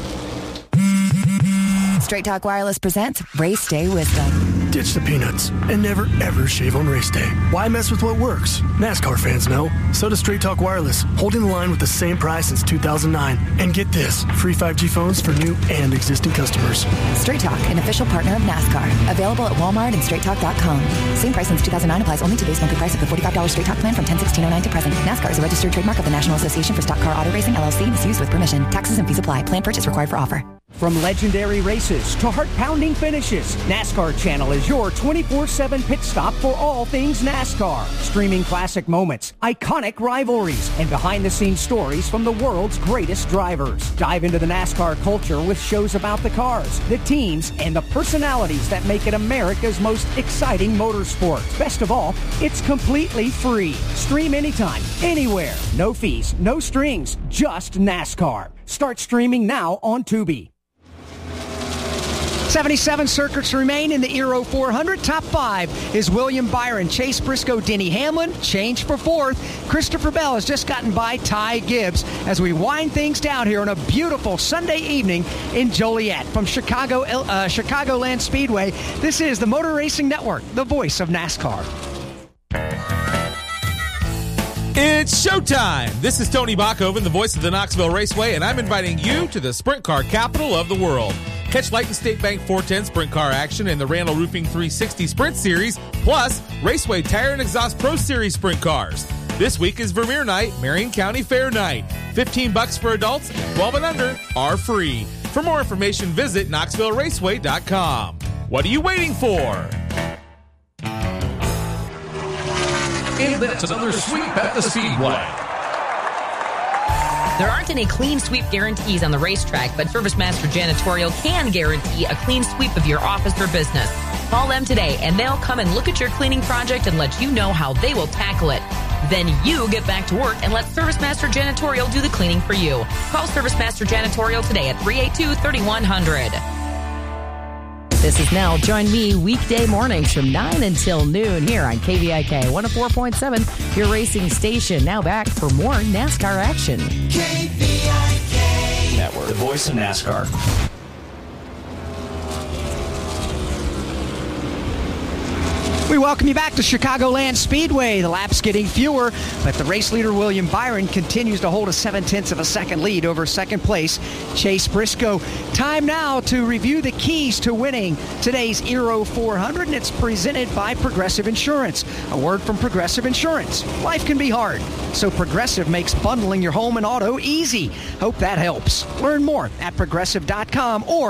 Straight Talk Wireless presents Race Day Wisdom. Ditch the peanuts and never ever shave on race day. Why mess with what works? NASCAR fans know. So does Straight Talk Wireless, holding the line with the same price since two thousand nine. And get this, free five G phones for new and existing customers. Straight Talk, an official partner of NASCAR. Available at Walmart and straight talk dot com. Same price since two thousand nine applies only to base monthly price of the forty-five dollars Straight Talk plan from ten sixteen oh nine to present. NASCAR is a registered trademark of the National Association for Stock Car Auto Racing, L L C, misused with permission. Taxes and fees apply. Plan purchase required for offer. From legendary races to heart-pounding finishes, NASCAR Channel is your twenty-four seven pit stop for all things NASCAR. Streaming classic moments, iconic rivalries, and behind-the-scenes stories from the world's greatest drivers. Dive into the NASCAR culture with shows about the cars, the teams, and the personalities that make it America's most exciting motorsport. Best of all, it's completely free. Stream anytime, anywhere. No fees, no strings, just NASCAR. Start streaming now on Tubi. seventy-seven circuits remain in the Aero four hundred. Top five is William Byron, Chase Briscoe, Denny Hamlin. Change for fourth. Christopher Bell has just gotten by Ty Gibbs as we wind things down here on a beautiful Sunday evening in Joliet. From Chicago, uh, Chicagoland Speedway, this is the Motor Racing Network, the voice of NASCAR. It's showtime! This is Tony Bachhoven, the voice of the Knoxville Raceway, and I'm inviting you to the sprint car capital of the world. Catch Light and State Bank four ten sprint car action in the Randall Roofing three sixty Sprint Series, plus Raceway Tire and Exhaust Pro Series sprint cars. This week is Vermeer Night, Marion County Fair Night. fifteen bucks for adults, twelve and under are free. For more information, visit knoxville raceway dot com. What are you waiting for? And that's another sweep at the Speedway. There aren't any clean sweep guarantees on the racetrack, but ServiceMaster Janitorial can guarantee a clean sweep of your office or business. Call them today, and they'll come and look at your cleaning project and let you know how they will tackle it. Then you get back to work and let ServiceMaster Janitorial do the cleaning for you. Call ServiceMaster Janitorial today at three eight two, three one zero zero. This is Nell. Join me weekday mornings from nine until noon here on K V I K one oh four point seven, your racing station. Now back for more NASCAR action. K V I K Network, the voice of NASCAR. We welcome you back to Chicagoland Speedway. The laps getting fewer, but the race leader William Byron continues to hold a seven-tenths of a second lead over second place Chase Briscoe. Time now to review the keys to winning today's Aero four hundred, and it's presented by Progressive Insurance. A word from Progressive Insurance. Life can be hard, so Progressive makes bundling your home and auto easy. Hope that helps. Learn more at progressive dot com or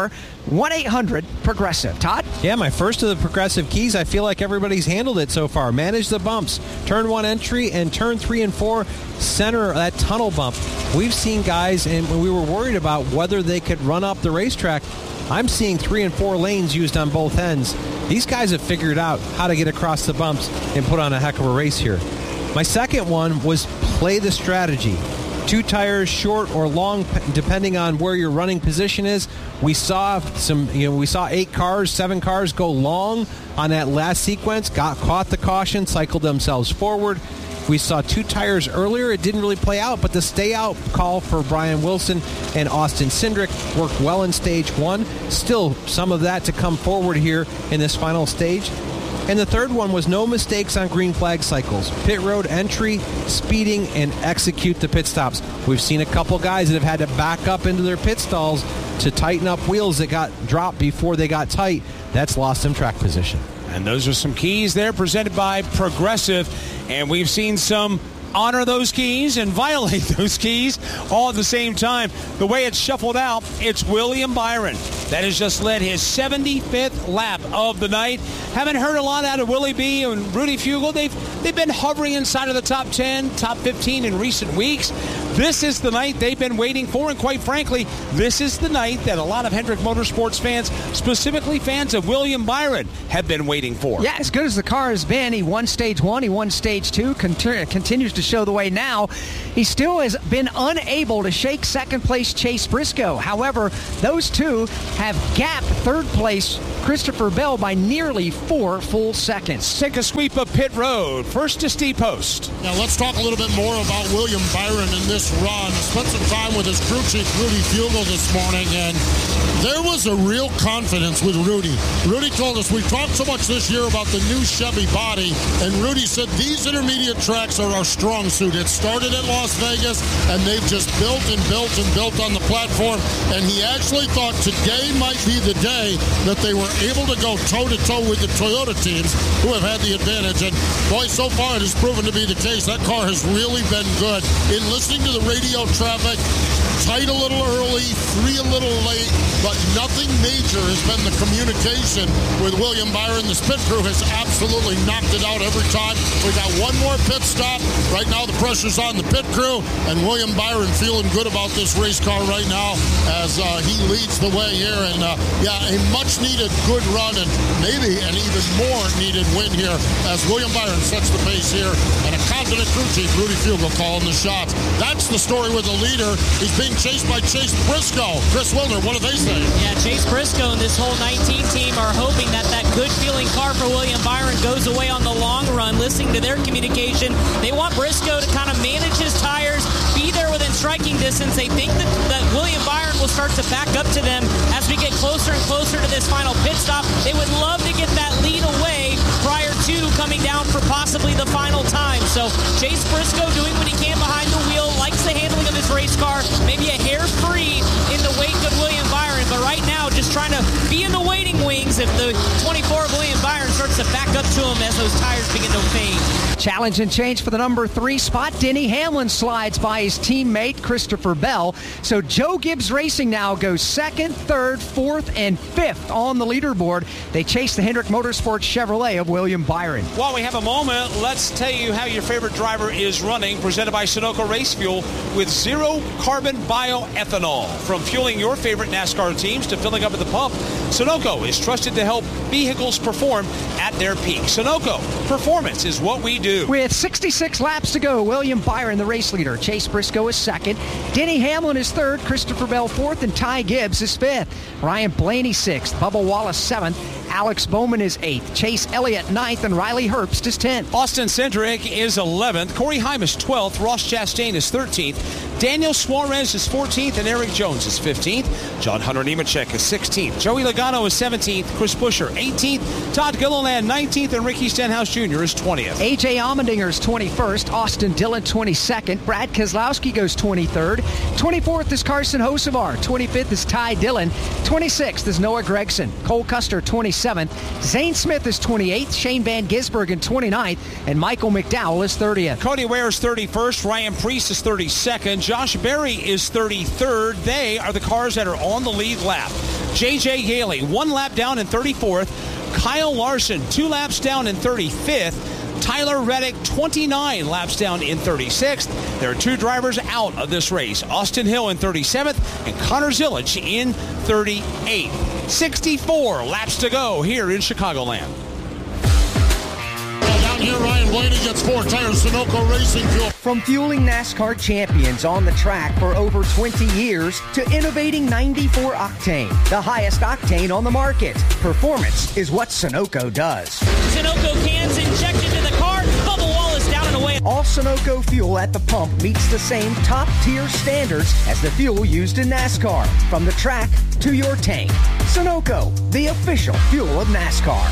one eight hundred progressive. Todd? Yeah, my first of the Progressive keys. I feel like everybody's handled it so far. Manage the bumps. Turn one entry and turn three and four, center that tunnel bump. We've seen guys, and when we were worried about whether they could run up the racetrack, I'm seeing three and four lanes used on both ends. These guys have figured out how to get across the bumps and put on a heck of a race here. My second one was play the strategy. Two tires, short or long, depending on where your running position is. We saw some, you know, we saw eight cars, seven cars go long on that last sequence, got caught the caution, cycled themselves forward. We saw two tires earlier. It didn't really play out, but the stay out call for Brian Wilson and Austin Cindric worked well in stage one. Still some of that to come forward here in this final stage. And the third one was no mistakes on green flag cycles. Pit road entry, speeding, and execute the pit stops. We've seen a couple guys that have had to back up into their pit stalls to tighten up wheels that got dropped before they got tight. That's lost them track position. And those are some keys there presented by Progressive. And we've seen some honor those keys and violate those keys all at the same time. The way it's shuffled out, it's William Byron. That has just led his seventy-fifth lap of the night. Haven't heard a lot out of Willie B and Rudy Fugle. They've they've been hovering inside of the top ten, top fifteen in recent weeks. This is the night they've been waiting for, and quite frankly, this is the night that a lot of Hendrick Motorsports fans, specifically fans of William Byron, have been waiting for. Yeah, as good as the car has been, he won stage one, he won stage two, continu- continues to show the way now. He still has been unable to shake second place Chase Briscoe. However, those two have gapped third place Christopher Bell by nearly four full seconds. Take a sweep of pit road. First to Steve Post. Now let's talk a little bit more about William Byron in this run. I spent some time with his crew chief, Rudy Fugle, this morning, and there was a real confidence with Rudy. Rudy told us, we talked so much this year about the new Chevy body, and Rudy said these intermediate tracks are our strong suit. It started at Las Vegas, and they've just built and built and built on the platform, and he actually thought today might be the day that they were able to go toe-to-toe with the Toyota teams who have had the advantage. And boy, so far it has proven to be the case. That car has really been good. In listening to the radio traffic, tight a little early, three a little late, but nothing major has been the communication with William Byron. The pit crew has absolutely knocked it out every time. We got one more pit stop. Right now the pressure's on the pit crew, and William Byron feeling good about this race car right now as uh, he leads the way here. And uh, yeah, a much needed good run, and maybe an even more needed win here as William Byron sets the pace here, and a confident crew chief, Rudy Fugle, calling the shots. That's the story with the leader. He's being chased by Chase Briscoe. Chris Wilder, what do they say? Yeah, Chase Briscoe and this whole nineteen team are hoping that that good-feeling car for William Byron goes away on the long run. Listening to their communication, they want Briscoe to kind of manage his tires, be there within striking distance. They think that, that William Byron will start to back up to them as we get closer and closer to this final pit stop. They would love to get that lead away prior to coming down for possibly the final time. So Chase Briscoe doing what he can behind the wheel, likes the handling of his race car, maybe a hair free in the wake of William Byron, but right now just trying to be in the waiting wings if the twenty-four of William Byron starts to back up to him as those tires begin to fade. Challenge and change for the number three spot. Denny Hamlin slides by his teammate Christopher Bell. So Joe Gibbs Racing now goes second, third, fourth, and fifth on the leaderboard. They chase the Hendrick Motorsports Chevrolet of William Byron. While we have a moment, let's tell you how your favorite driver is running. Presented by Sunoco Race Fuel with zero carbon bioethanol. From fueling your favorite NASCAR teams to filling up at the pump, Sunoco is trusted to help vehicles perform at their peak. Sunoco, performance is what we do. With sixty-six laps to go, William Byron, the race leader. Chase Briscoe is second. Denny Hamlin is third. Christopher Bell fourth. And Ty Gibbs is fifth. Ryan Blaney sixth. Bubba Wallace seventh. Alex Bowman is eighth. Chase Elliott ninth. And Riley Herbst is tenth. Austin Cindric is eleventh. Corey Heim is twelfth. Ross Chastain is thirteenth. Daniel Suarez is fourteenth. And Eric Jones is fifteenth. John Hunter Nemechek is sixteenth. Joey Logano is seventeenth. Chris Buescher eighteenth. Todd Gilliland nineteenth. And Ricky Stenhouse Junior is twentieth. A J Allmendinger is twenty-first. Austin Dillon twenty-second. Brad Keselowski goes twenty-third. twenty-fourth is Carson Hocevar. twenty-fifth is Ty Dillon. twenty-sixth is Noah Gragson. Cole Custer twenty-seventh. Zane Smith is twenty-eighth. Shane Van Gisbergen twenty-ninth. And Michael McDowell is thirtieth. Cody Ware is thirty-first. Ryan Preece is thirty-second. Josh Berry is thirty-third. They are the cars that are on the lead lap. J J Yaley, one lap down in thirty-fourth. Kyle Larson, two laps down in thirty-fifth. Tyler Reddick, twenty-nine laps down in thirty-sixth. There are two drivers out of this race. Austin Hill in thirty-seventh and Connor Zilic in thirty-eighth. sixty-four laps to go here in Chicagoland. Down here, Ryan Blaney gets four tires, Sunoco Racing Fuel. From fueling NASCAR champions on the track for over twenty years to innovating ninety-four octane, the highest octane on the market. Performance is what Sunoco does. Sunoco cans injected to the car. Bubba Wallace down and away. All Sunoco fuel at the pump meets the same top-tier standards as the fuel used in NASCAR. From the track to your tank. Sunoco, the official fuel of NASCAR.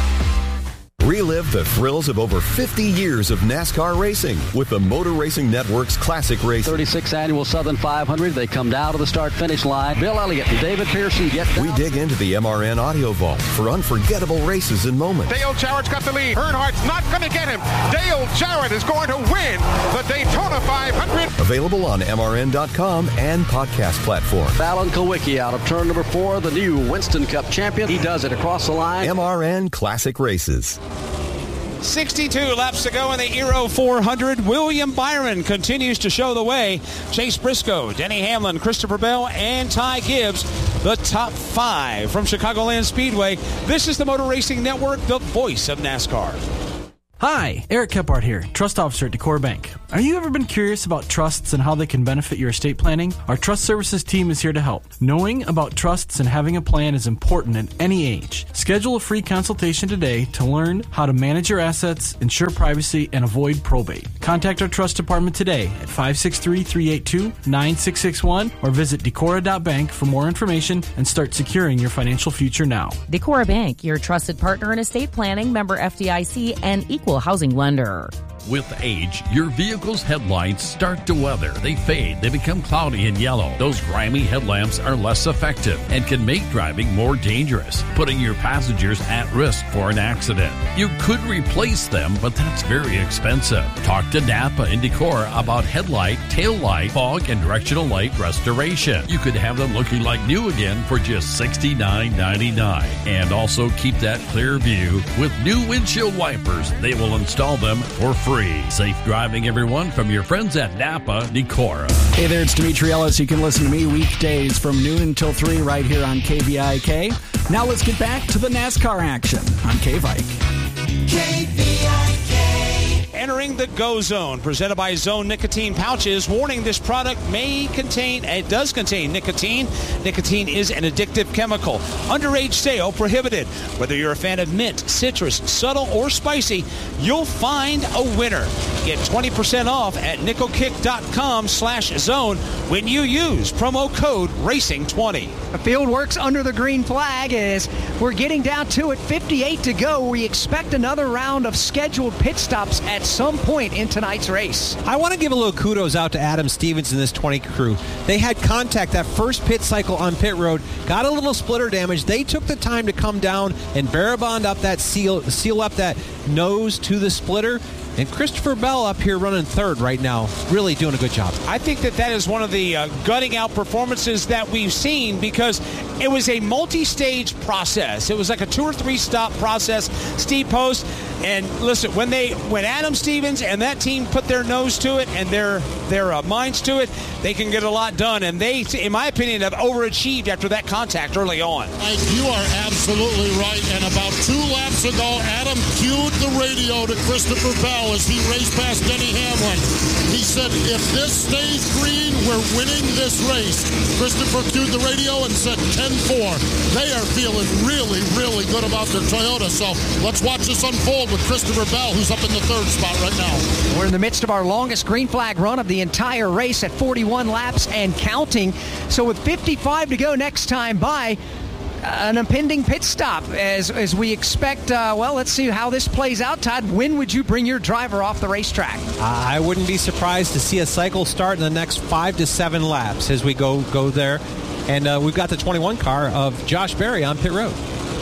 Relive the thrills of over fifty years of NASCAR racing with the Motor Racing Network's Classic Race. thirty-sixth Annual Southern five hundred. They come down to the start-finish line. Bill Elliott and David Pearson get down. We dig into the M R N Audio Vault for unforgettable races and moments. Dale Jarrett's got the lead. Earnhardt's not going to get him. Dale Jarrett is going to win the Daytona five hundred. Available on M R N dot com and podcast platform. Fallon Kowicki out of turn number four, the new Winston Cup champion. He does it across the line. M R N Classic Races. sixty-two laps to go in the Aero four hundred. William Byron continues to show the way. Chase Briscoe, Denny Hamlin, Christopher Bell, and Ty Gibbs, the top five from Chicagoland Speedway. This is the Motor Racing Network, the voice of NASCAR. Hi, Eric Kephart here, Trust Officer at Decor Bank. Are you ever been curious about trusts and how they can benefit your estate planning? Our Trust Services team is here to help. Knowing about trusts and having a plan is important at any age. Schedule a free consultation today to learn how to manage your assets, ensure privacy, and avoid probate. Contact our Trust Department today at five six three, three eight two, nine six six one or visit decora dot bank for more information and start securing your financial future now. Decora Bank, your trusted partner in estate planning, member F D I C, and equal housing lender. With age, your vehicle's headlights start to weather. They fade, they become cloudy and yellow. Those grimy headlamps are less effective and can make driving more dangerous, putting your passengers at risk for an accident. You could replace them, but that's very expensive. Talk to Napa and Decora about headlight, tail light, fog, and directional light restoration. You could have them looking like new again for just sixty-nine ninety-nine. And also keep that clear view with new windshield wipers. They will install them for free. Safe driving, everyone, from your friends at Napa Decora. Hey there, it's Dimitri Ellis. You can listen to me weekdays from noon until three right here on K V I K. Now let's get back to the NASCAR action on K-Vike. K V I K. Entering the Go Zone, presented by Zone Nicotine Pouches. Warning, this product may contain, it does contain nicotine. Nicotine is an addictive chemical. Underage sale prohibited. Whether you're a fan of mint, citrus, subtle, or spicy, you'll find a winner. Get twenty percent off at nickelkick.com slash zone when you use promo code racing twenty. The field works under the green flag as we're getting down to it. fifty-eight to go. We expect another round of scheduled pit stops at some point in tonight's race. I want to give a little kudos out to Adam Stevens and this twenty crew. They had contact that first pit cycle on pit road, got a little splitter damage. They took the time to come down and barabond up that seal, seal up that nose to the splitter. And Christopher Bell up here running third right now, really doing a good job. I think that that is one of the uh, gutting out performances that we've seen because it was a multi-stage process. It was like a two or three stop process, steep post. And listen, when they, when Adam Stevens and that team put their nose to it and their their uh, minds to it, they can get a lot done. And they, in my opinion, have overachieved after that contact early on. Mike, you are absolutely right. And about two laps ago, Adam cued the radio to Christopher Bell as he raced past Denny Hamlin. He said, if this stays green, we're winning this race. Christopher cued the radio and said ten four. They are feeling really, really good about their Toyota. So let's watch this unfold with Christopher Bell, who's up in the third spot right now. We're in the midst of our longest green flag run of the entire race at forty-one laps and counting. So with fifty-five to go next time by, an impending pit stop as as we expect. Uh, well, let's see how this plays out. Todd, when would you bring your driver off the racetrack? Uh, I wouldn't be surprised to see a cycle start in the next five to seven laps as we go go there. And uh, we've got the twenty-one car of Josh Berry on pit road.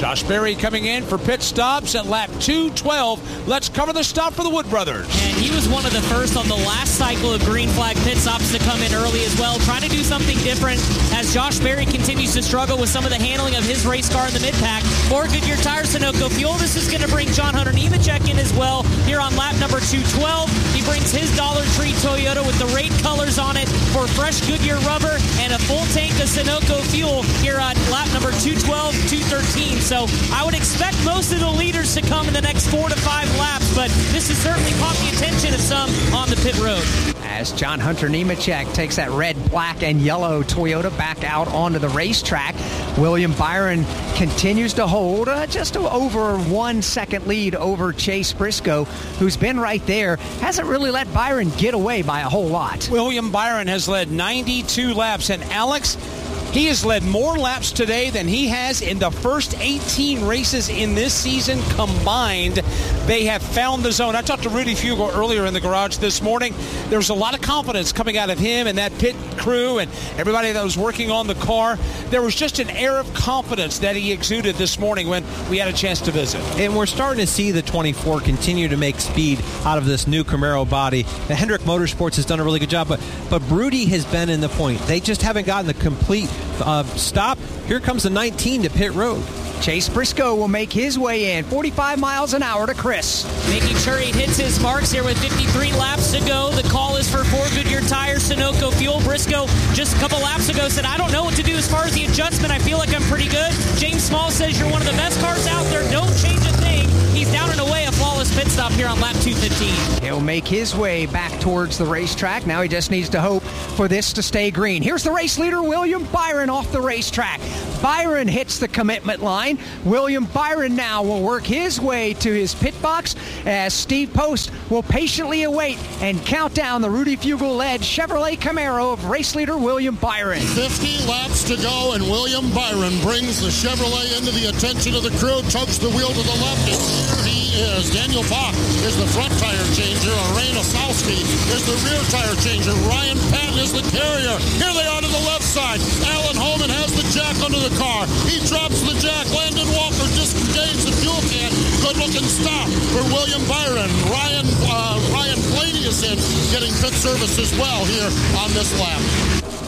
Josh Berry coming in for pit stops at lap two twelve. Let's cover the stop for the Wood brothers. And he was one of the first on the last cycle of green flag pit stops to come in early as well, trying to do something different as Josh Berry continues to struggle with some of the handling of his race car in the mid-pack. For Goodyear Tires, Sunoco Fuel. This is going to bring John Hunter Nemechek in as well here on lap number two twelve. He brings his Dollar Tree Toyota with the rate colors on it for fresh Goodyear rubber and a full tank of Sunoco Fuel here on lap number two twelve, two thirteen. So I would expect most of the leaders to come in the next four to five laps, but this has certainly caught the attention of some on the pit road. As John Hunter Nemechek takes that red, black, and yellow Toyota back out onto the racetrack, William Byron continues to hold uh, just over one second lead over Chase Briscoe, who's been right there. Hasn't really let Byron get away by a whole lot. William Byron has led ninety-two laps, and Alex, he has led more laps today than he has in the first eighteen races in this season combined. They have found the zone. I talked to Rudy Fugle earlier in the garage this morning. There was a lot of confidence coming out of him and that pit crew and everybody that was working on the car. There was just an air of confidence that he exuded this morning when we had a chance to visit. And we're starting to see the twenty-four continue to make speed out of this new Camaro body. The Hendrick Motorsports has done a really good job, but but Broody has been in the point. They just haven't gotten the complete uh, stop. Here comes the nineteen to pit road. Chase Briscoe will make his way in, forty-five miles an hour to Chris. Making sure he hits his marks here with fifty-three laps to go. The call is for four Goodyear Tires, Sunoco Fuel. Briscoe just a couple laps ago said, I don't know what to do as far as the adjustment. I feel like I'm pretty good. James Small says you're one of the best cars out there. Don't change a thing. He's down and away, a flawless pit stop here on lap two fifteen. He'll make his way back towards the racetrack. Now he just needs to hope for this to stay green. Here's the race leader, William Byron, off the racetrack. Byron hits the commitment line. William Byron now will work his way to his pit box as Steve Post will patiently await and count down the Rudy Fugle-led Chevrolet Camaro of race leader William Byron. fifty laps to go, and William Byron brings the Chevrolet into the attention of the crew, tugs the wheel to the left, and here he is. Daniel Bach is the front tire changer. Arain Osowski is the rear tire changer. Ryan Patton is the carrier. Here they are to the left side. Alan Holman has the jack under the car. He drops the jack. Landon Walker disengaged the fuel can. Good looking stop for William Byron. Ryan uh, Ryan Blaney is in, getting pit service as well here on this lap.